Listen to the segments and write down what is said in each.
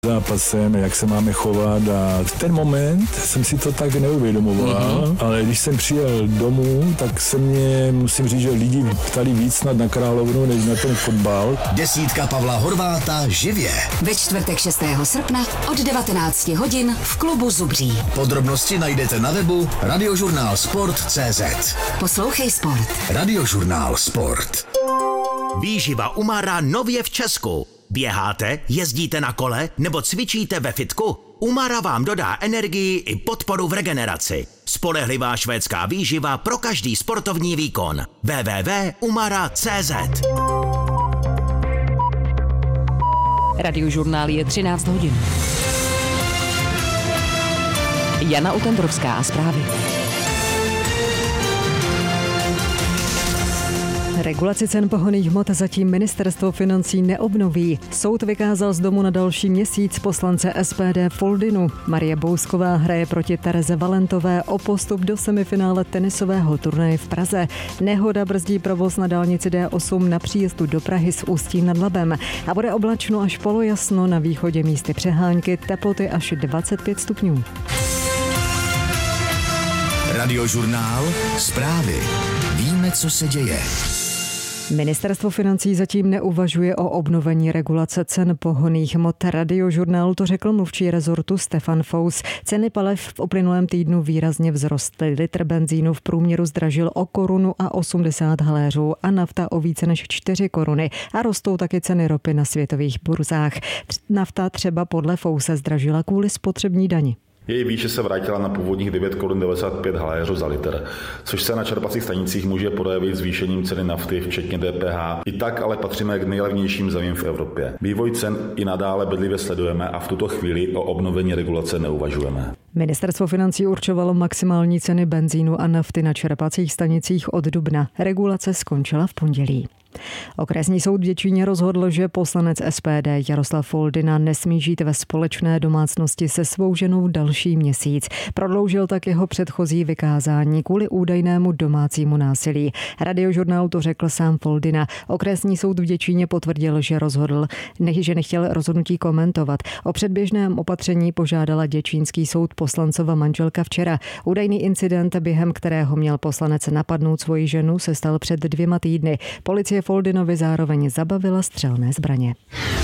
zápasem, jak se máme chovat a v ten moment jsem si to tak neuvědomoval, ale když jsem přijel domů, tak se mě, musím říct, že lidi ptali víc snad na Královnu, než na ten fotbal. Desítka Pavla Horváta živě. Ve čtvrtek 6. srpna od 19 hodin v klubu Zubří. Podrobnosti najdete na webu radiožurnálsport.cz. Poslouchej sport. Radiožurnál Sport. Výživa Umara nově v Česku. Běháte, jezdíte na kole nebo cvičíte ve fitku? Umara vám dodá energii i podporu v regeneraci. Spolehlivá švédská výživa pro každý sportovní výkon. www.umara.cz. Radiožurnál je 13 hodin. Jana Utendrovská a zprávy. Regulaci cen pohonných hmot zatím ministerstvo financí neobnoví. Soud vykázal z domu na další měsíc poslance SPD Foldinu. Marie Bousková hraje proti Tereze Valentové o postup do semifinále tenisového turnaje v Praze. Nehoda brzdí provoz na dálnici D8 na příjezdu do Prahy s Ústím nad Labem. A bude oblačno až polojasno, na východě místy přehánky, teploty až 25 stupňů. Radiožurnál Zprávy. Víme, co se děje. Ministerstvo financí zatím neuvažuje o obnovení regulace cen pohonných hmot. Radiožurnálu to řekl mluvčí rezortu Stefan Fous. Ceny paliv v uplynulém týdnu výrazně vzrostly. Litr benzínu v průměru zdražil o 1,80 Kč a nafta o více než 4 koruny. A rostou taky ceny ropy na světových burzách. Nafta třeba podle Fouse zdražila kvůli spotřební dani. Její výše se vrátila na původních 9,95 Kč za litr, což se na čerpacích stanicích může projevit zvýšením ceny nafty, včetně DPH. I tak ale patříme k nejlevnějším zemím v Evropě. Vývoj cen i nadále bedlivě sledujeme a v tuto chvíli o obnovení regulace neuvažujeme. Ministerstvo financí určovalo maximální ceny benzínu a nafty na čerpacích stanicích od dubna. Regulace skončila v pondělí. Okresní soud v Děčíně rozhodl, že poslanec SPD Jaroslav Foldina nesmí žít ve společné domácnosti se svou ženou další měsíc. Prodloužil tak jeho předchozí vykázání kvůli údajnému domácímu násilí. Radiožurnálu to řekl sám Foldina. Okresní soud v Děčíně potvrdil, že nechtěl rozhodnutí komentovat. O předběžném opatření požádala děčínský soud poslancova manželka včera. Údajný incident, během kterého měl poslanec napadnout svoji ženu, se stal před 2 týdny. Policie Foldinovi zároveň zabavila střelné zbraně.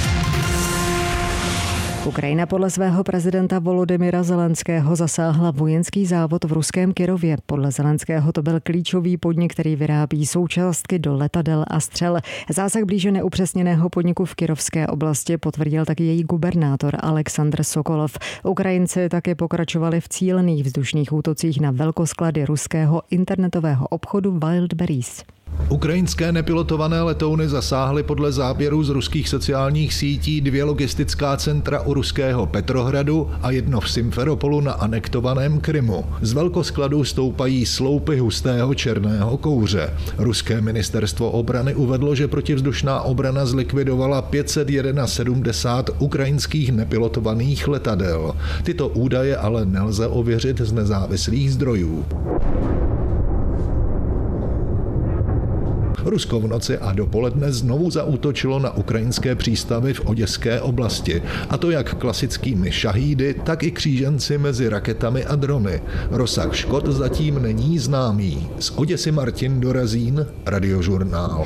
Ukrajina podle svého prezidenta Volodymyra Zelenského zasáhla vojenský závod v ruském Kyrově. Podle Zelenského to byl klíčový podnik, který vyrábí součástky do letadel a střel. Zásah blíže neupřesněného podniku v Kyrovské oblasti potvrdil taky její gubernátor Aleksandr Sokolov. Ukrajinci také pokračovali v cílených vzdušných útocích na velkosklady ruského internetového obchodu Wildberries. Ukrajinské nepilotované letouny zasáhly podle záběrů z ruských sociálních sítí 2 logistická centra u ruského Petrohradu a jedno v Simferopolu na anektovaném Krymu. Z velkoskladů stoupají sloupy hustého černého kouře. Ruské ministerstvo obrany uvedlo, že protivzdušná obrana zlikvidovala 571 ukrajinských nepilotovaných letadel. Tyto údaje ale nelze ověřit z nezávislých zdrojů. Rusko v noci a dopoledne znovu zaútočilo na ukrajinské přístavy v Oděské oblasti. A to jak klasickými šahídy, tak i kříženci mezi raketami a drony. Rozsah škod zatím není známý. Z Oděsy Martin Dorazín, Radiožurnál.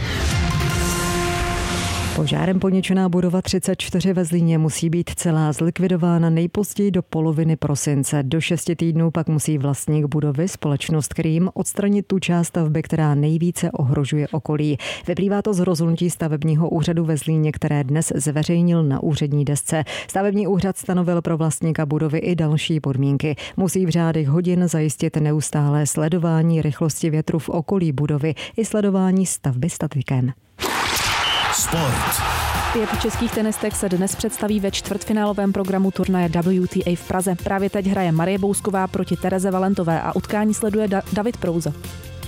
Požárem poničená budova 34 ve Zlíně musí být celá zlikvidována nejpozději do poloviny prosince. Do 6 týdnů pak musí vlastník budovy, společnost Krým, odstranit tu část stavby, která nejvíce ohrožuje okolí. Vyplývá to z rozhodnutí stavebního úřadu ve Zlíně, které dnes zveřejnil na úřední desce. Stavební úřad stanovil pro vlastníka budovy i další podmínky. Musí v řádech hodin zajistit neustálé sledování rychlosti větru v okolí budovy i sledování stavby statikem. Sport. 5 českých tenistek se dnes představí ve čtvrtfinálovém programu turnaje WTA v Praze. Právě teď hraje Marie Bousková proti Tereze Valentové a utkání sleduje David Prouza.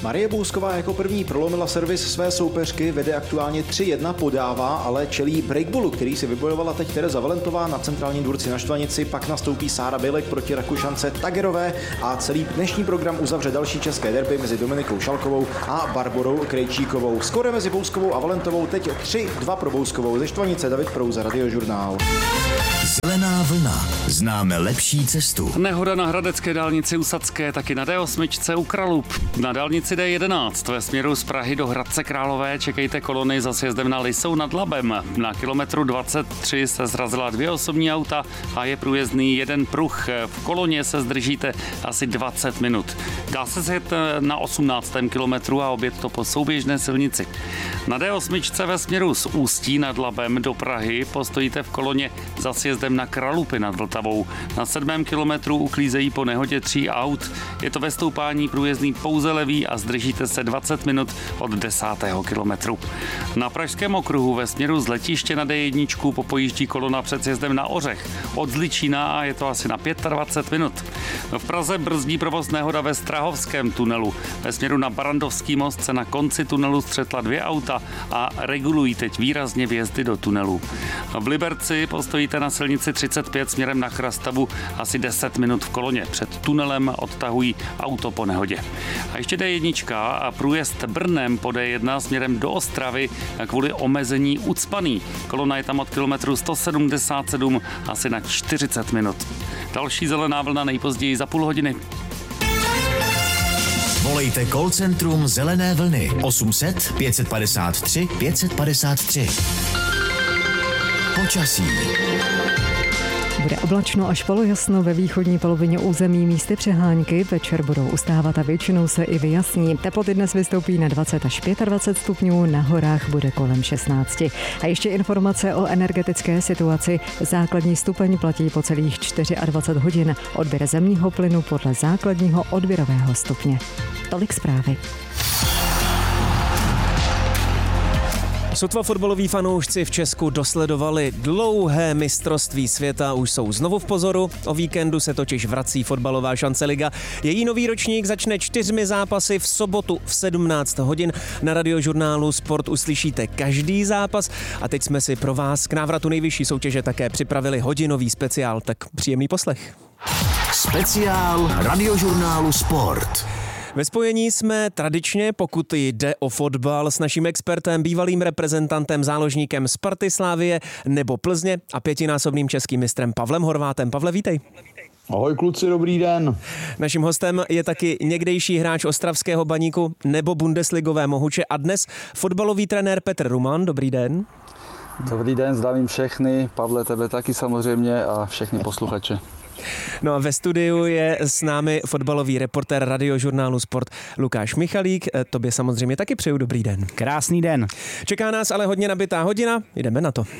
Marie Bousková jako první prolomila servis své soupeřky, vede aktuálně 3-1, podává, ale čelí breakballu, který si vybojovala teď Tereza Valentová na centrálním dvorci na Štvanici, pak nastoupí Sára Bělek proti Rakušance Tagerové a celý dnešní program uzavře další české derby mezi Dominikou Šalkovou a Barborou Krejčíkovou. Skóre mezi Bouskovou a Valentovou teď 3-2 pro Bouskovou. Ze Štvanice David Prouza, Radiožurnál. Zelená vlna. Známe lepší cestu. Nehoda na hradecké dálnici u Sadské, taky na D8 u Kralup. Na dálnici D11 ve směru z Prahy do Hradce Králové čekejte kolony za sjezdem na Lisou nad Labem. Na kilometru 23 se zrazila 2 osobní auta a je průjezdný jeden pruh. V koloně se zdržíte asi 20 minut. Dá se zjet na 18. kilometru a objet to po souběžné silnici. Na D8 ve směru z Ústí nad Labem do Prahy postojíte v koloně za sjezdem na Kralupy nad Vltavou. Na 7. kilometru uklízejí po nehodě 3 aut. Je to ve stoupání průjezdný pouze levý a zdržíte se 20 minut od 10. kilometru. Na Pražském okruhu ve směru z letiště na D1 popojíždí kolona před sjezdem na Ořech od Zličína a je to asi na 25 minut. V Praze brzdí provoz nehoda ve Strahovském tunelu. Ve směru na Barandovský most se na konci tunelu střetla 2 auta a regulují teď výrazně vjezdy do tunelu. V Liberci postojíte na silnici 35 směrem na Chrastavu asi 10 minut v koloně. Před tunelem odtahují auto po nehodě. A ještě D1 a průjezd Brnem po D1 směrem do Ostravy kvůli omezení ucpaný. Kolona je tam od kilometru 177 asi na 40 minut. Další zelená vlna nejpozději za půl hodiny. Volejte call centrum Zelené vlny 800 553 553. Počasí. Bude oblačno až polojasno ve východní polovině území, místy přehánky, večer budou ustávat a většinou se i vyjasní. Teploty dnes vystoupí na 20 až 25 stupňů, na horách bude kolem 16. A ještě informace o energetické situaci. Základní stupeň platí po celých 24 hodin. Odběr zemního plynu podle základního odběrového stupně. Tolik zprávy. Sotva fotbaloví fanoušci v Česku dosledovali dlouhé mistrovství světa, už jsou znovu v pozoru. O víkendu se totiž vrací fotbalová šance liga. Její nový ročník začne 4 zápasy v sobotu v 17 hodin. Na Radiožurnálu Sport uslyšíte každý zápas a teď jsme si pro vás k návratu nejvyšší soutěže také připravili hodinový speciál, tak příjemný poslech. Speciál Radiožurnálu Sport. Ve spojení jsme tradičně, pokud jde o fotbal, s naším expertem, bývalým reprezentantem, záložníkem Sparty, Slavie nebo Plzně a 5násobným českým mistrem Pavlem Horvátem. Pavle, vítej. Ahoj kluci, dobrý den. Naším hostem je taky někdejší hráč Ostravského Baníku nebo Bundesligové Mohuče a dnes fotbalový trenér Petr Ruman. Dobrý den. Dobrý den, zdravím všechny, Pavle, tebe taky samozřejmě a všechny posluchače. No a ve studiu je s námi fotbalový reportér Radiožurnálu Sport Lukáš Michalík. Tobě samozřejmě taky přeju dobrý den. Krásný den. Čeká nás ale hodně nabitá hodina, jdeme na to.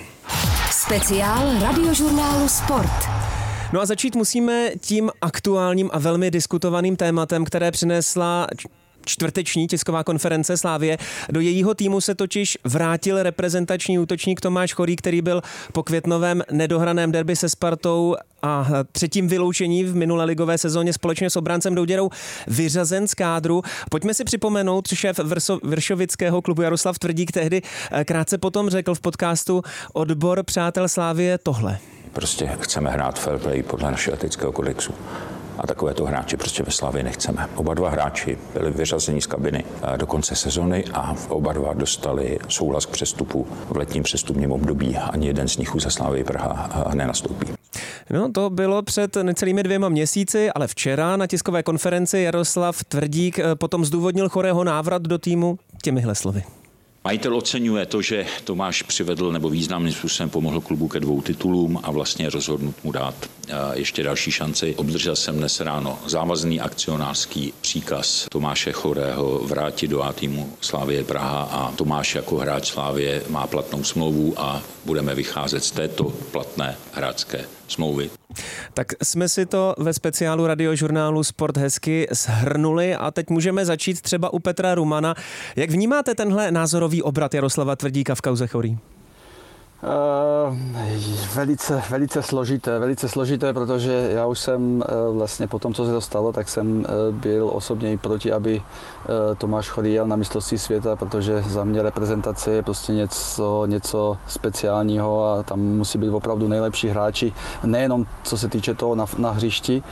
Speciál Radiožurnálu Sport. No a začít musíme tím aktuálním a velmi diskutovaným tématem, které přinesla čtvrteční tisková konference Slavie. Do jejího týmu se totiž vrátil reprezentační útočník Tomáš Chorý, který byl po květnovém nedohraném derby se Spartou a třetím vyloučení v minulé ligové sezóně společně s obráncem Douděrou vyřazen z kádru. Pojďme si připomenout, šéf vršovického klubu Jaroslav Tvrdík tehdy krátce potom řekl v podcastu Odbor přátel Slavie tohle. Prostě chceme hrát fair play podle našeho etického kodexu. A takovéto hráči prostě ve Slavii nechceme. Oba dva hráči byli vyřazeni z kabiny do konce sezony a oba dva dostali souhlas k přestupu v letním přestupním období. Ani jeden z nich už za Slavii Praha nenastoupí. No, to bylo před necelými 2 měsíci, ale včera na tiskové konferenci Jaroslav Tvrdík potom zdůvodnil Chorého návrat do týmu těmihle slovy. Majitel oceňuje to, že Tomáš přivedl nebo významným způsobem pomohl klubu ke 2 titulům a vlastně rozhodnut mu dát ještě další šanci. Obdržel jsem dnes ráno závazný akcionářský příkaz Tomáše Chorého vrátit do A týmu Slavie Praha a Tomáš jako hráč Slavie má platnou smlouvu a budeme vycházet z této platné hráčské smlouvy. Tak jsme si to ve speciálu Radiožurnálu Sport hezky shrnuli a teď můžeme začít třeba u Petra Rumana. Jak vnímáte tenhle názorový obrat Jaroslava Tvrdíka v kauze Chorý? Velice složité, protože já už jsem vlastně po tom, co se to stalo, tak jsem byl osobně i proti, aby Tomáš Chorý jel na mistrovství světa, protože za mě reprezentace je prostě něco speciálního a tam musí být opravdu nejlepší hráči, nejenom co se týče toho na hřišti.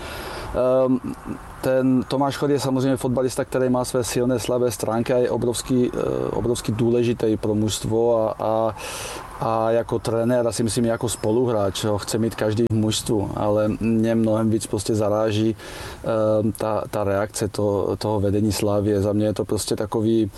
Ten Tomáš Chorý je samozřejmě fotbalista, který má své silné, slabé stránky a je obrovský důležitý pro mužstvo a jako trenér a si myslím jako spoluhráč ho chce mít každý v mužstvu, ale mě mnohem víc prostě zaráží ta reakce toho vedení Slavie. Za mě je to prostě takový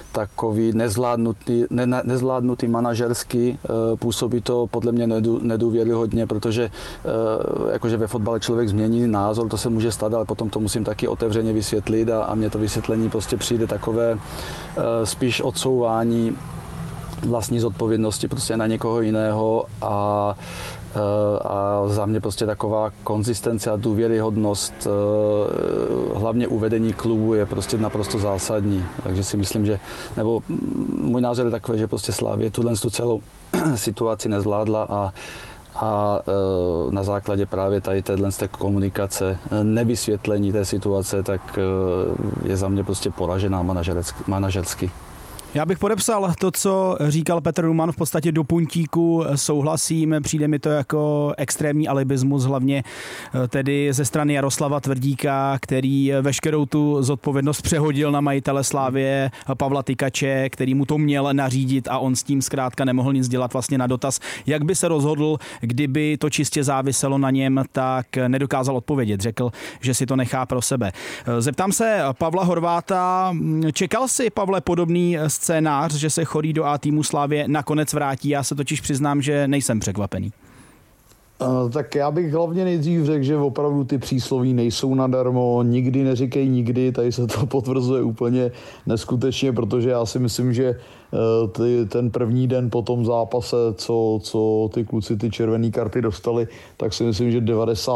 nezvládnutý manažerský, působí to podle mě nedůvěryhodně, protože jakože ve fotbale člověk změní názor, to se může stát, ale potom to musím taky otevřeně vysvětlit a mně to vysvětlení prostě přijde takové spíš odsouvání vlastní zodpovědnosti prostě na někoho jiného a za mě prostě taková konzistence a důvěryhodnost hlavně uvedení klubu je prostě naprosto zásadní. Takže si myslím, nebo můj názor je takový, že prostě Slavie tu celou situaci nezvládla a na základě právě tady této komunikace, nevysvětlení té situace, tak je za mě prostě poražená manažersky. Já bych podepsal to, co říkal Petr Ruman, v podstatě do puntíku souhlasím, přijde mi to jako extrémní alibismus, hlavně tedy ze strany Jaroslava Tvrdíka, který veškerou tu zodpovědnost přehodil na majitele Slavie Pavla Tykače, který mu to měl nařídit a on s tím zkrátka nemohl nic dělat. Vlastně na dotaz, jak by se rozhodl, kdyby to čistě záviselo na něm, tak nedokázal odpovědět. Řekl, že si to nechá pro sebe. Zeptám se Pavla Horváta, čekal si, Pavle, podobný scénář, že se Chorý do A týmu Slavie nakonec vrátí? Já se totiž přiznám, že nejsem překvapený. Tak já bych hlavně nejdřív řekl, že opravdu ty přísloví nejsou nadarmo, nikdy neříkej nikdy, tady se to potvrzuje úplně neskutečně, protože já si myslím, že ten první den po tom zápase, co ty kluci ty červené karty dostali, tak si myslím, že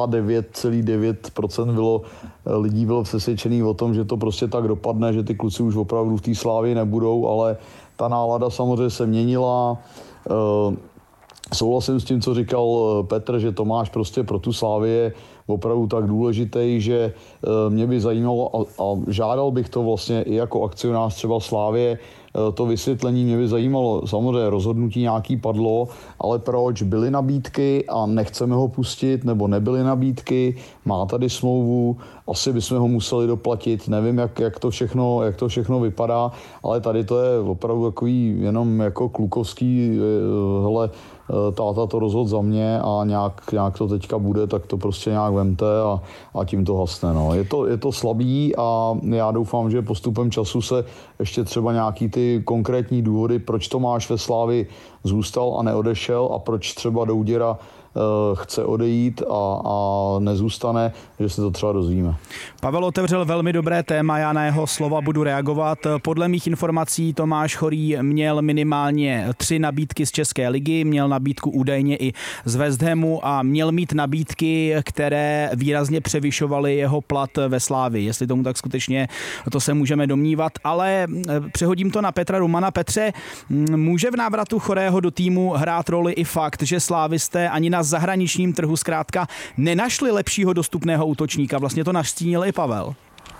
99,9% lidí bylo přesvědčený o tom, že to prostě tak dopadne, že ty kluci už opravdu v té Slávii nebudou, ale ta nálada samozřejmě se měnila. Souhlasím s tím, co říkal Petr, že Tomáš prostě pro tu Slávii je opravdu tak důležitý, že mě by zajímalo a žádal bych to vlastně i jako akcionář třeba Slávie, to vysvětlení mě by zajímalo. Samozřejmě rozhodnutí nějaký padlo, ale proč? Byly nabídky a nechceme ho pustit, nebo nebyly nabídky, má tady smlouvu, asi bychom ho museli doplatit, nevím, jak to všechno vypadá, ale tady to je opravdu takový jenom jako klukovský, hele, táta to rozhodl za mě a nějak to teďka bude, tak to prostě nějak vemte a tím to hasne. No. Je to slabý a já doufám, že postupem času se ještě třeba nějaký ty konkrétní důvody, proč Tomáš ve Slávii zůstal a neodešel a proč třeba Douděra chce odejít a nezůstane, že se to třeba dozvíme. Pavel otevřel velmi dobré téma, já na jeho slova budu reagovat. Podle mých informací Tomáš Chorý měl minimálně 3 nabídky z České ligy, měl nabídku údajně i z West Hamu a měl mít nabídky, které výrazně převyšovaly jeho plat ve Slávii. Jestli tomu tak skutečně, to se můžeme domnívat, ale přehodím to na Petra Rumana. Petře, může v návratu Chorého do týmu hrát roli i fakt, že slávisté ani na zahraničním trhu zkrátka nenašli lepšího dostupného útočníka? Vlastně to nastínil i Pavel.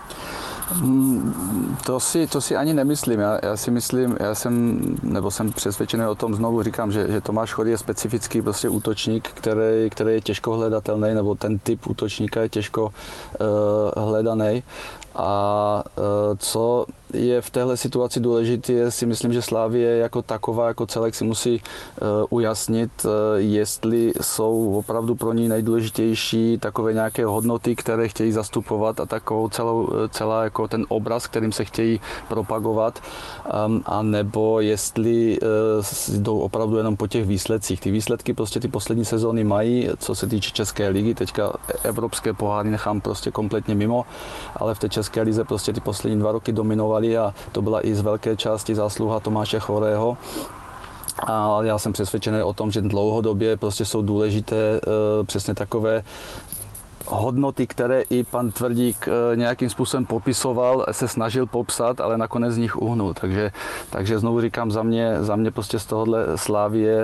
To si ani nemyslím. Já si myslím, jsem přesvědčený o tom, znovu říkám, že Tomáš Chorý je specifický prostě útočník, který je těžko hledatelný, nebo ten typ útočníka je těžko hledaný. A co je v téhle situaci důležité, si myslím, že Slavie jako taková, jako celek si musí ujasnit, jestli jsou opravdu pro ní nejdůležitější takové nějaké hodnoty, které chtějí zastupovat a takovou celá jako ten obraz, kterým se chtějí propagovat, a nebo jestli jdou opravdu jenom po těch výsledcích. Ty výsledky prostě ty poslední sezóny mají, co se týče České ligy, teďka evropské poháry nechám prostě kompletně mimo, ale v té České lize prostě ty poslední 2 roky dominovali a to byla i z velké části zásluha Tomáše Chorého. A já jsem přesvědčený o tom, že dlouhodobě prostě jsou důležité přesně takové hodnoty, které i pan Tvrdík nějakým způsobem popisoval, se snažil popsat, ale nakonec z nich uhnul. Takže znovu říkám, za mě prostě z tohohle Slavie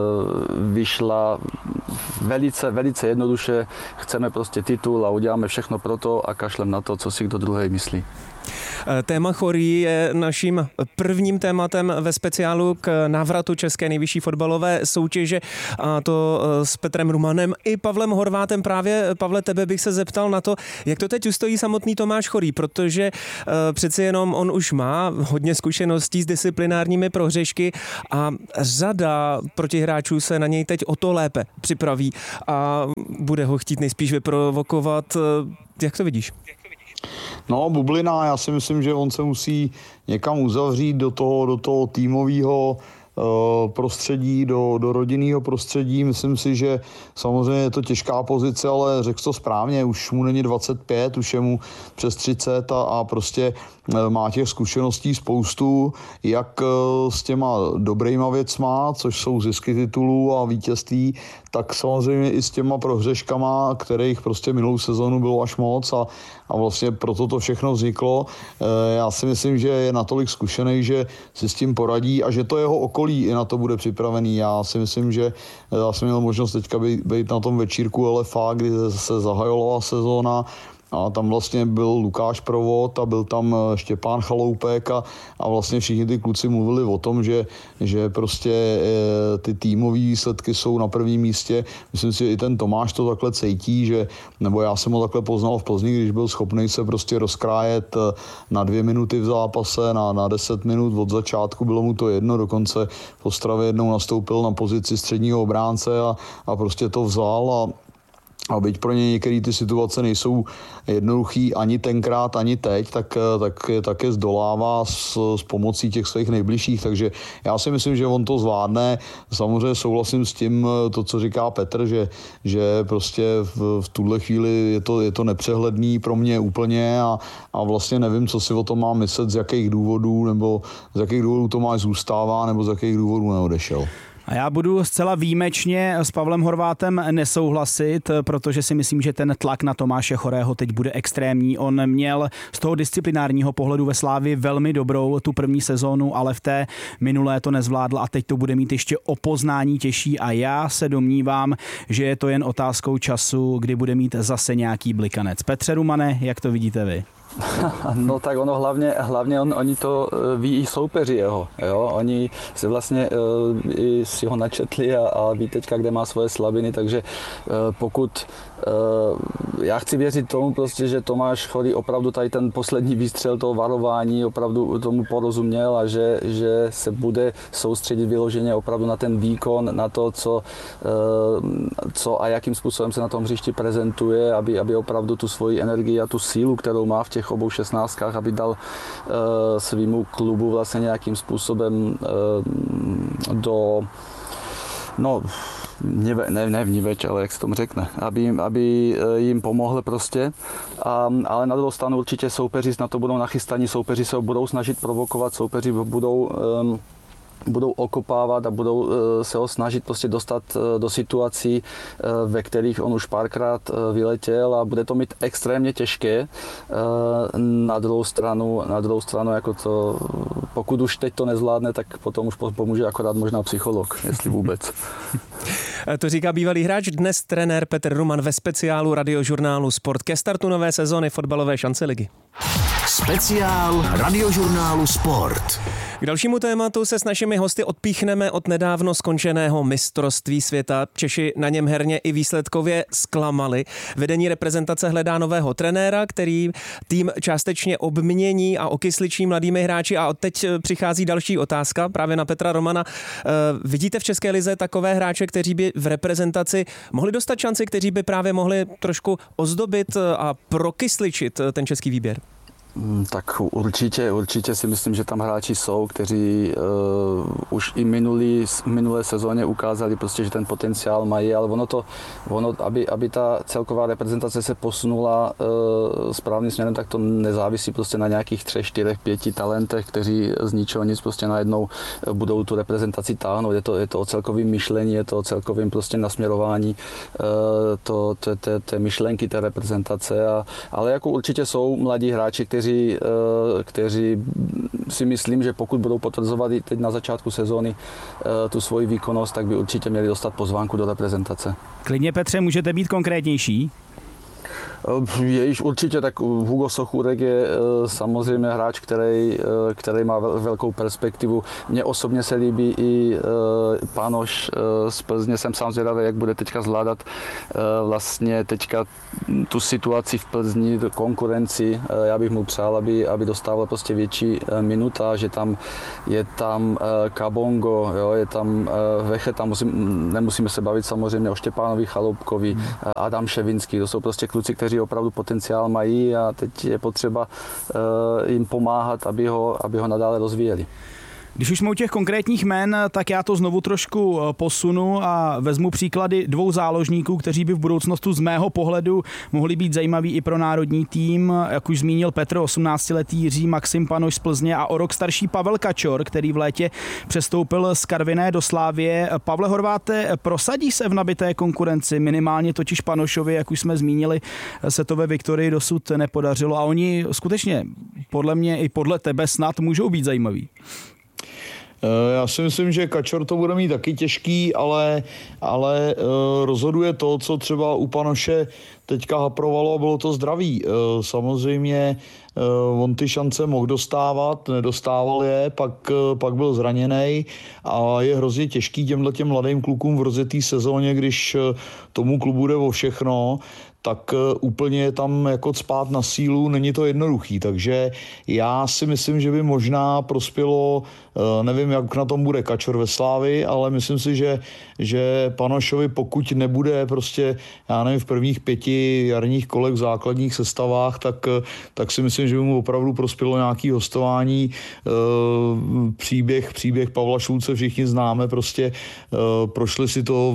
vyšla velice jednoduše. Chceme prostě titul a uděláme všechno pro to a kašlem na to, co si kdo druhý myslí. Téma chorí je naším prvním tématem ve speciálu k návratu české nejvyšší fotbalové soutěže, a to s Petrem Rumanem i Pavlem Horvátem. Právě, Pavle, tebe bych se zeptal na to, jak to teď ustojí samotný Tomáš Chorý, protože přeci jenom on už má hodně zkušeností s disciplinárními prohřešky a řada protihráčů se na něj teď o to lépe připraví a bude ho chtít nejspíš vyprovokovat. Jak to vidíš? No, bublina, já si myslím, že on se musí někam uzavřít do toho týmového prostředí, do rodinného prostředí. Myslím si, že samozřejmě je to těžká pozice, ale řekl to správně, už mu není 25, už je mu přes 30 a prostě má těch zkušeností spoustu, jak s těma dobrýma věcma, což jsou zisky titulů a vítězství, tak samozřejmě i s těma prohřeškama, kterých prostě minulou sezonu bylo až moc a vlastně proto to všechno vzniklo. Já si myslím, že je natolik zkušený, že si s tím poradí a že to jeho okolí i na to bude připravený. Já si myslím, že já jsem měl možnost teďka být na tom večírku LFA, kdy se zahajovala sezóna, a tam vlastně byl Lukáš Provod a byl tam Štěpán Chaloupek a vlastně všichni ty kluci mluvili o tom, že prostě ty týmové výsledky jsou na prvním místě. Myslím si, že i ten Tomáš to takhle cítí, nebo já jsem ho takhle poznal v Plzni, když byl schopný se prostě rozkrájet na 2 minuty v zápase, na 10 minut od začátku, bylo mu to jedno, dokonce v Ostravě jednou nastoupil na pozici středního obránce a prostě to vzal a byť pro ně některé ty situace nejsou jednoduchý ani tenkrát, ani teď, tak je zdolává s pomocí těch svých nejbližších. Takže já si myslím, že on to zvládne. Samozřejmě souhlasím s tím, to, co říká Petr, že prostě v tuhle chvíli je to nepřehledný pro mě úplně a vlastně nevím, co si o tom mám myslet, z jakých důvodů, nebo z jakých důvodů Tomáš zůstává, nebo z jakých důvodů neodešel. A já budu zcela výjimečně s Pavlem Horvátem nesouhlasit, protože si myslím, že ten tlak na Tomáše Chorého teď bude extrémní. On měl z toho disciplinárního pohledu ve Slávii velmi dobrou tu první sezónu, ale v té minulé to nezvládl a teď to bude mít ještě o poznání těžší a já se domnívám, že je to jen otázkou času, kdy bude mít zase nějaký blikanec. Petře Rumane, jak to vidíte vy? No tak ono hlavně oni to ví i soupeři jeho, jo? Oni si vlastně i si ho načetli a ví teďka, kde má svoje slabiny, takže pokud já chci věřit tomu prostě, že Tomáš Chorý opravdu tady ten poslední výstřel toho varování opravdu tomu porozuměl a že se bude soustředit vyloženě opravdu na ten výkon, na to, co a jakým způsobem se na tom hřišti prezentuje, aby opravdu tu svoji energii a tu sílu, kterou má v těch obou 16, aby dal svýmu klubu vlastně nějakým způsobem ne vníveč, ale jak se tomu řekne, aby jim pomohl prostě, ale na druhou stranu určitě soupeři na to budou nachystaní, soupeři se ho budou snažit provokovat, soupeři budou okopávat a budou se ho snažit prostě dostat do situací, ve kterých on už párkrát vyletěl a bude to mít extrémně těžké. Na druhou stranu jako to, pokud už teď to nezvládne, tak potom už pomůže akorát možná psycholog, jestli vůbec. To říká bývalý hráč, dnes trenér Petr Ruman ve speciálu Radiožurnálu Sport ke startu nové sezony fotbalové šance ligy. Speciál Radiožurnálu Sport. K dalšímu tématu se s našimi hosty odpíchneme od nedávno skončeného mistrovství světa. Češi na něm herně i výsledkově zklamali. Vedení reprezentace hledá nového trenéra, který tým částečně obmění a okysličí mladými hráči. A teď přichází další otázka právě na Petra Romana. Vidíte v České lize takové hráče, kteří by v reprezentaci mohli dostat šanci, kteří by právě mohli trošku ozdobit a prokysličit ten český výběr? Tak určitě si myslím, že tam hráči jsou, kteří už i minulé sezóně ukázali prostě, že ten potenciál mají, ale aby ta celková reprezentace se posunula správným směrem, tak to nezávisí prostě na nějakých 3, 4, 5 talentech, kteří z ničeho nic prostě najednou budou tu reprezentaci táhnout. Je to o celkovém myšlení, je to o celkovém prostě nasměrování té myšlenky té reprezentace, ale jako určitě jsou mladí hráči, kteří si myslím, že pokud budou potvrzovat i teď na začátku sezóny tu svoji výkonnost, tak by určitě měli dostat pozvánku do reprezentace. Klidně, Petře, můžete být konkrétnější? Je již určitě, tak Hugo Sochůrek je samozřejmě hráč, který má velkou perspektivu. Mně osobně se líbí i Panoš z Plzně. Jsem sám zvědavý, jak bude teďka zvládat vlastně teďka tu situaci v Plzni, konkurenci. Já bych mu přál, aby dostával prostě větší minuta, že je tam Kabongo, jo, je tam Vecheta, nemusíme se bavit samozřejmě o Štěpánovi Chaloupkovi, Adam Ševinský, to jsou prostě kluci, kteří opravdu potenciál mají a teď je potřeba jim pomáhat, aby ho nadále rozvíjeli. Když už jsme u těch konkrétních jmen, tak já to znovu trošku posunu a vezmu příklady 2 záložníků, kteří by v budoucnosti z mého pohledu mohli být zajímaví i pro národní tým. Jak už zmínil Petr, 18letý Jiří Maxim Panoš z Plzně a o rok starší Pavel Kačor, který v létě přestoupil z Karviné do Slávie. Pavle Horváte, prosadí se v nabité konkurenci, minimálně totiž Panošovi, jak už jsme zmínili, se to ve Viktorii dosud nepodařilo a oni skutečně podle mě i podle tebe snad můžou být zajímaví. Já si myslím, že Kačor to bude mít taky těžký, ale rozhoduje to, co třeba u Panoše teďka haprovalo a bylo to zdraví. Samozřejmě on ty šance mohl dostávat, nedostával je, pak byl zraněný a je hrozně těžký těmhletěm mladým klukům v rozjetý sezóně, když tomu klubu jde o všechno, tak úplně je tam jako cpát na sílu, není to jednoduchý, takže já si myslím, že by možná prospělo, nevím, jak na tom bude Kačor ve Slávii, ale myslím si, že Panošovi, pokud nebude prostě, já nevím, v prvních 5 jarních kolech v základních sestavách, tak si myslím, že by mu opravdu prospělo nějaký hostování. Příběh Pavla Šulce všichni známe, prostě prošli si to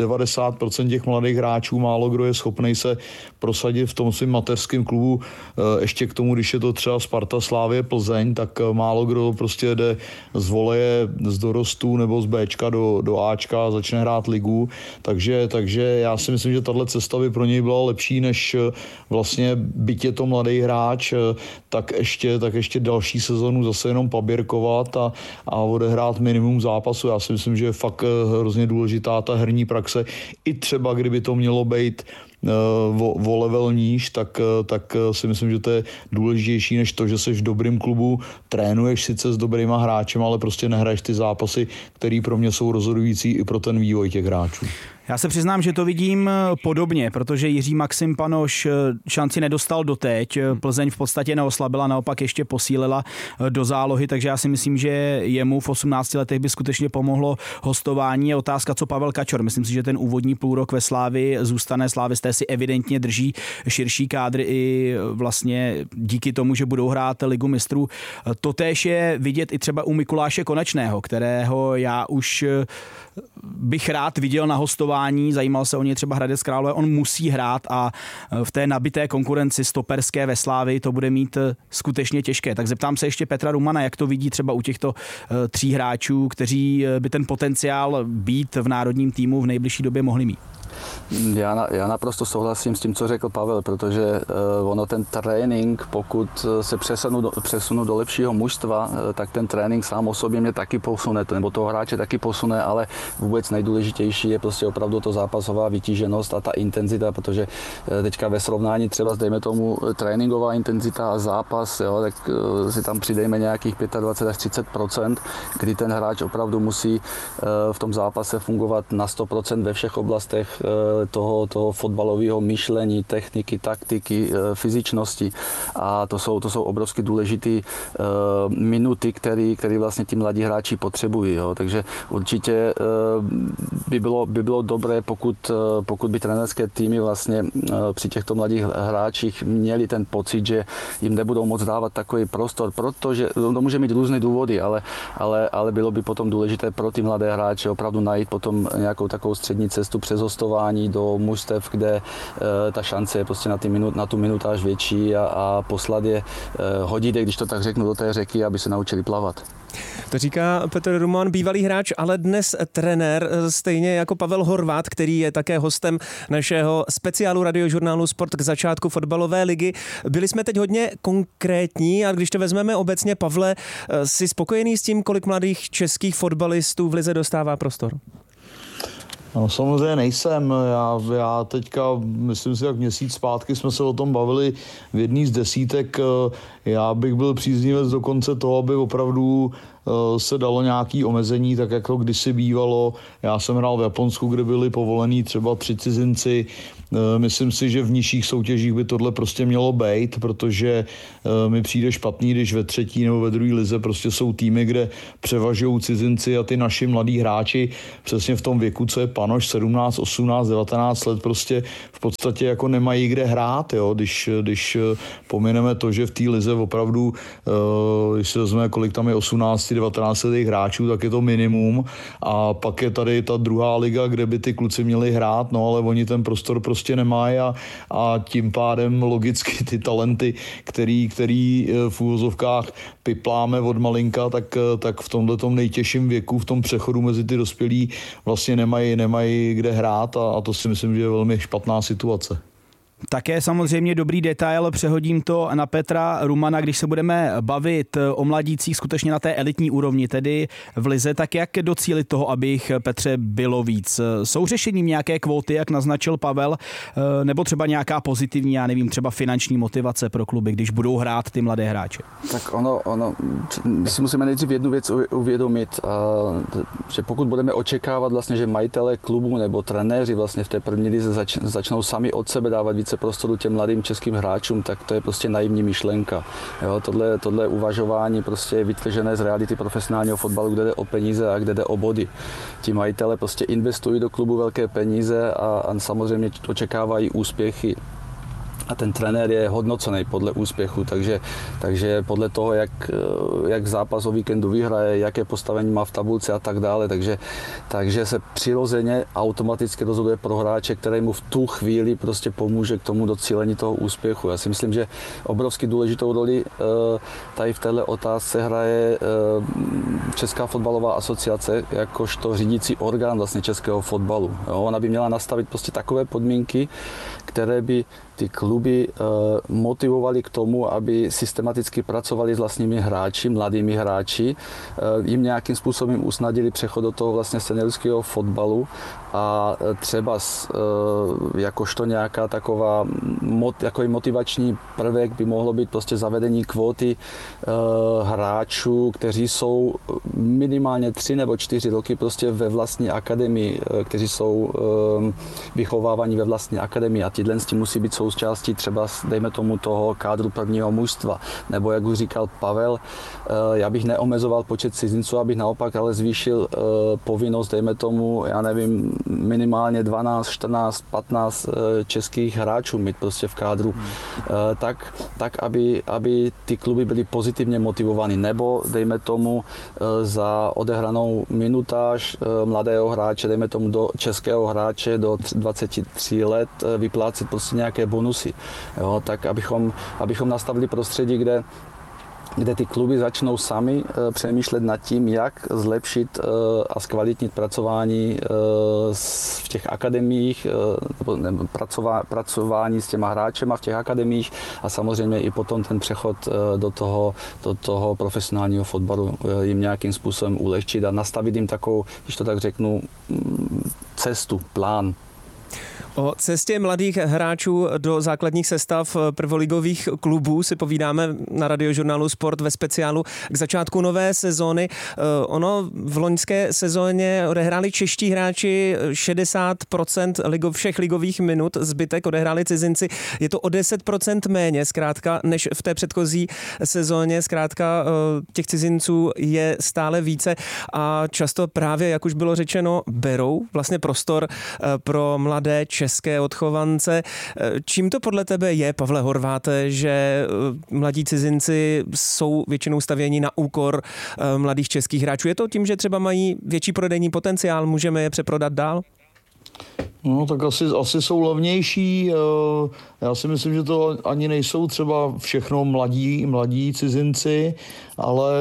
90% těch mladých hráčů, málo kdo je schopný se prosadit v tom svým mateřském klubu. Ještě k tomu, když je to třeba Sparta, Slávie, Plzeň, tak málo kdo prostě jde z voleje z dorostu nebo z Bčka do Ačka a začne hrát ligu. Takže já si myslím, že tahle cesta by pro něj byla lepší, než vlastně byť je to mladý hráč, tak ještě další sezonu zase jenom paběrkovat a odehrát minimum zápasu. Já si myslím, že je fakt hrozně důležitá ta herní praxe. I třeba, kdyby to mělo být o level níž, tak si myslím, že to je důležitější než to, že jsi v dobrým klubu, trénuješ sice s dobrýma hráčem, ale prostě nehraješ ty zápasy, které pro mě jsou rozhodující i pro ten vývoj těch hráčů. Já se přiznám, že to vidím podobně, protože Jiří Maxim Panoš šanci nedostal doteď. Plzeň v podstatě neoslabila, naopak ještě posílila do zálohy, takže já si myslím, že jemu v 18 letech by skutečně pomohlo hostování. Je otázka, co Pavel Kačor. Myslím si, že ten úvodní půlrok ve Slávii zůstane. Slávisté si evidentně drží širší kádry i vlastně díky tomu, že budou hrát Ligu mistrů. Totéž je vidět i třeba u Mikuláše Konečného, kterého já už bych rád viděl na hostování, zajímal se o něj třeba Hradec Králové, on musí hrát a v té nabité konkurenci stoperské ve Slávii to bude mít skutečně těžké. Tak zeptám se ještě Petra Rumana, jak to vidí třeba u těchto 3 hráčů, kteří by ten potenciál být v národním týmu v nejbližší době mohli mít. Já naprosto souhlasím s tím, co řekl Pavel, protože ono ten trénink, pokud se přesunu do lepšího mužstva, tak ten trénink sám o sobě mě taky posune, nebo toho hráče taky posune, ale vůbec nejdůležitější je prostě opravdu to zápasová vytíženost a ta intenzita, protože teďka ve srovnání třeba dejme tomu tréninková intenzita a zápas, jo, tak si tam přidejme nějakých 25 až 30%, kdy ten hráč opravdu musí v tom zápase fungovat na 100% ve všech oblastech toho fotbalového myšlení, techniky, taktiky, fyzičnosti a to jsou obrovsky důležité minuty, které vlastně tí mladí hráči potřebují. Jo. Takže určitě by bylo dobré, pokud by trenérské týmy vlastně při těchto mladých hráčích měli ten pocit, že jim nebudou moc dávat takový prostor, protože to může mít různé důvody, ale bylo by potom důležité pro ty mladé hráče opravdu najít potom nějakou takovou střední cestu přes hostování do mužstev, kde ta šance je prostě na tu minutáž větší a poslat je hodit, když to tak řeknu, do té řeky, aby se naučili plavat. To říká Petr Ruman, bývalý hráč, ale dnes trenér, stejně jako Pavel Horváth, který je také hostem našeho speciálu Radiožurnálu Sport k začátku fotbalové ligy. Byli jsme teď hodně konkrétní a když to vezmeme obecně, Pavle, jsi spokojený s tím, kolik mladých českých fotbalistů v lize dostává prostor? No samozřejmě nejsem. Já teďka, myslím si, jak měsíc zpátky jsme se o tom bavili v jedný z desítek. Já bych byl příznivec dokonce toho, aby opravdu se dalo nějaké omezení, tak jak to kdysi bývalo. Já jsem hrál v Japonsku, kde byli povolení třeba 3 cizinci. Myslím si, že v nižších soutěžích by tohle prostě mělo být, protože mi přijde špatný, když ve 3. nebo ve 2. lize prostě jsou týmy, kde převažují cizinci a ty naši mladí hráči přesně v tom věku, co je panoš, 17, 18, 19 let, prostě v podstatě jako nemají kde hrát, jo? Když pomineme to, že v té lize opravdu, když se vezme, kolik tam je 18, 19 letých hráčů, tak je to minimum a pak je tady ta druhá liga, kde by ty kluci měli hrát, no ale oni ten prostor prostě nemají a tím pádem logicky ty talenty, který v úvozovkách pipláme od malinka, tak v tomhletom nejtěžším věku, v tom přechodu mezi ty dospělí vlastně nemají kde hrát a to si myslím, že je velmi špatná situace. Také samozřejmě dobrý detail, přehodím to na Petra Rumana, když se budeme bavit o mladících skutečně na té elitní úrovni, tedy v lize, tak jak docílit toho, aby jich, Petře, bylo víc? Jsou řešením nějaké kvóty, jak naznačil Pavel, nebo třeba nějaká pozitivní, já nevím, třeba finanční motivace pro kluby, když budou hrát ty mladé hráče? Tak ono my si musíme nejdřív jednu věc uvědomit, že pokud budeme očekávat vlastně, že majitele klubu nebo trenéři vlastně v té první lize začnou sami od sebe dávat více prostoru těm mladým českým hráčům, tak to je prostě naivní myšlenka. Jo, tohle uvažování prostě je vytržené z reality profesionálního fotbalu, kde jde o peníze a kde jde o body. Ti majitele prostě investují do klubu velké peníze a samozřejmě očekávají úspěchy. A ten trenér je hodnocený podle úspěchu, takže podle toho, jak zápas o víkendu vyhraje, jaké postavení má v tabulce a tak dále, takže se přirozeně automaticky rozhoduje pro hráče, který mu v tu chvíli prostě pomůže k tomu docílení toho úspěchu. Já si myslím, že obrovsky důležitou roli tady v této otázce hraje Česká fotbalová asociace jakožto řídící orgán vlastně českého fotbalu. Jo, ona by měla nastavit prostě takové podmínky, které by ty kluby motivovali k tomu, aby systematicky pracovali s vlastními hráči, mladými hráči, jim nějakým způsobem usnadili přechod do toho vlastně seniorského fotbalu a třeba jakožto nějaká takový motivační prvek by mohlo být prostě zavedení kvóty hráčů, kteří jsou minimálně 3 nebo 4 roky prostě ve vlastní akademii, kteří jsou vychovávaní ve vlastní akademii a tyhle s tím musí být součástí třeba, dejme tomu, toho kádru prvního mužstva. Nebo jak už říkal Pavel, já bych neomezoval počet cizinců, abych naopak ale zvýšil povinnost, dejme tomu, já nevím, minimálně 12, 14, 15 českých hráčů mít prostě v kádru, tak aby ty kluby byly pozitivně motivovány. Nebo dejme tomu za odehranou minutáž mladého hráče, dejme tomu do českého hráče do 23 let vyplácet prostě nějaké bonusy. Jo, tak abychom nastavili prostředí, kde ty kluby začnou sami přemýšlet nad tím, jak zlepšit a zkvalitnit pracování v těch akademiích, nebo pracování s těma hráčema v těch akademiích a samozřejmě i potom ten přechod do toho profesionálního fotbalu jim nějakým způsobem ulehčit a nastavit jim takovou, když to tak řeknu, cestu, plán. O cestě mladých hráčů do základních sestav prvoligových klubů si povídáme na Radiožurnálu Sport ve speciálu k začátku nové sezóny. Ono v loňské sezóně odehráli čeští hráči 60% všech ligových minut, zbytek odehráli cizinci. Je to o 10% méně zkrátka než v té předchozí sezóně. Zkrátka těch cizinců je stále více a často právě, jak už bylo řečeno, berou vlastně prostor pro mladé české odchovance. Čím to podle tebe je, Pavle Horváte, že mladí cizinci jsou většinou stavěni na úkor mladých českých hráčů? Je to tím, že třeba mají větší prodejní potenciál, můžeme je přeprodat dál? No tak asi jsou levnější. Já si myslím, že to ani nejsou třeba všechno mladí cizinci, ale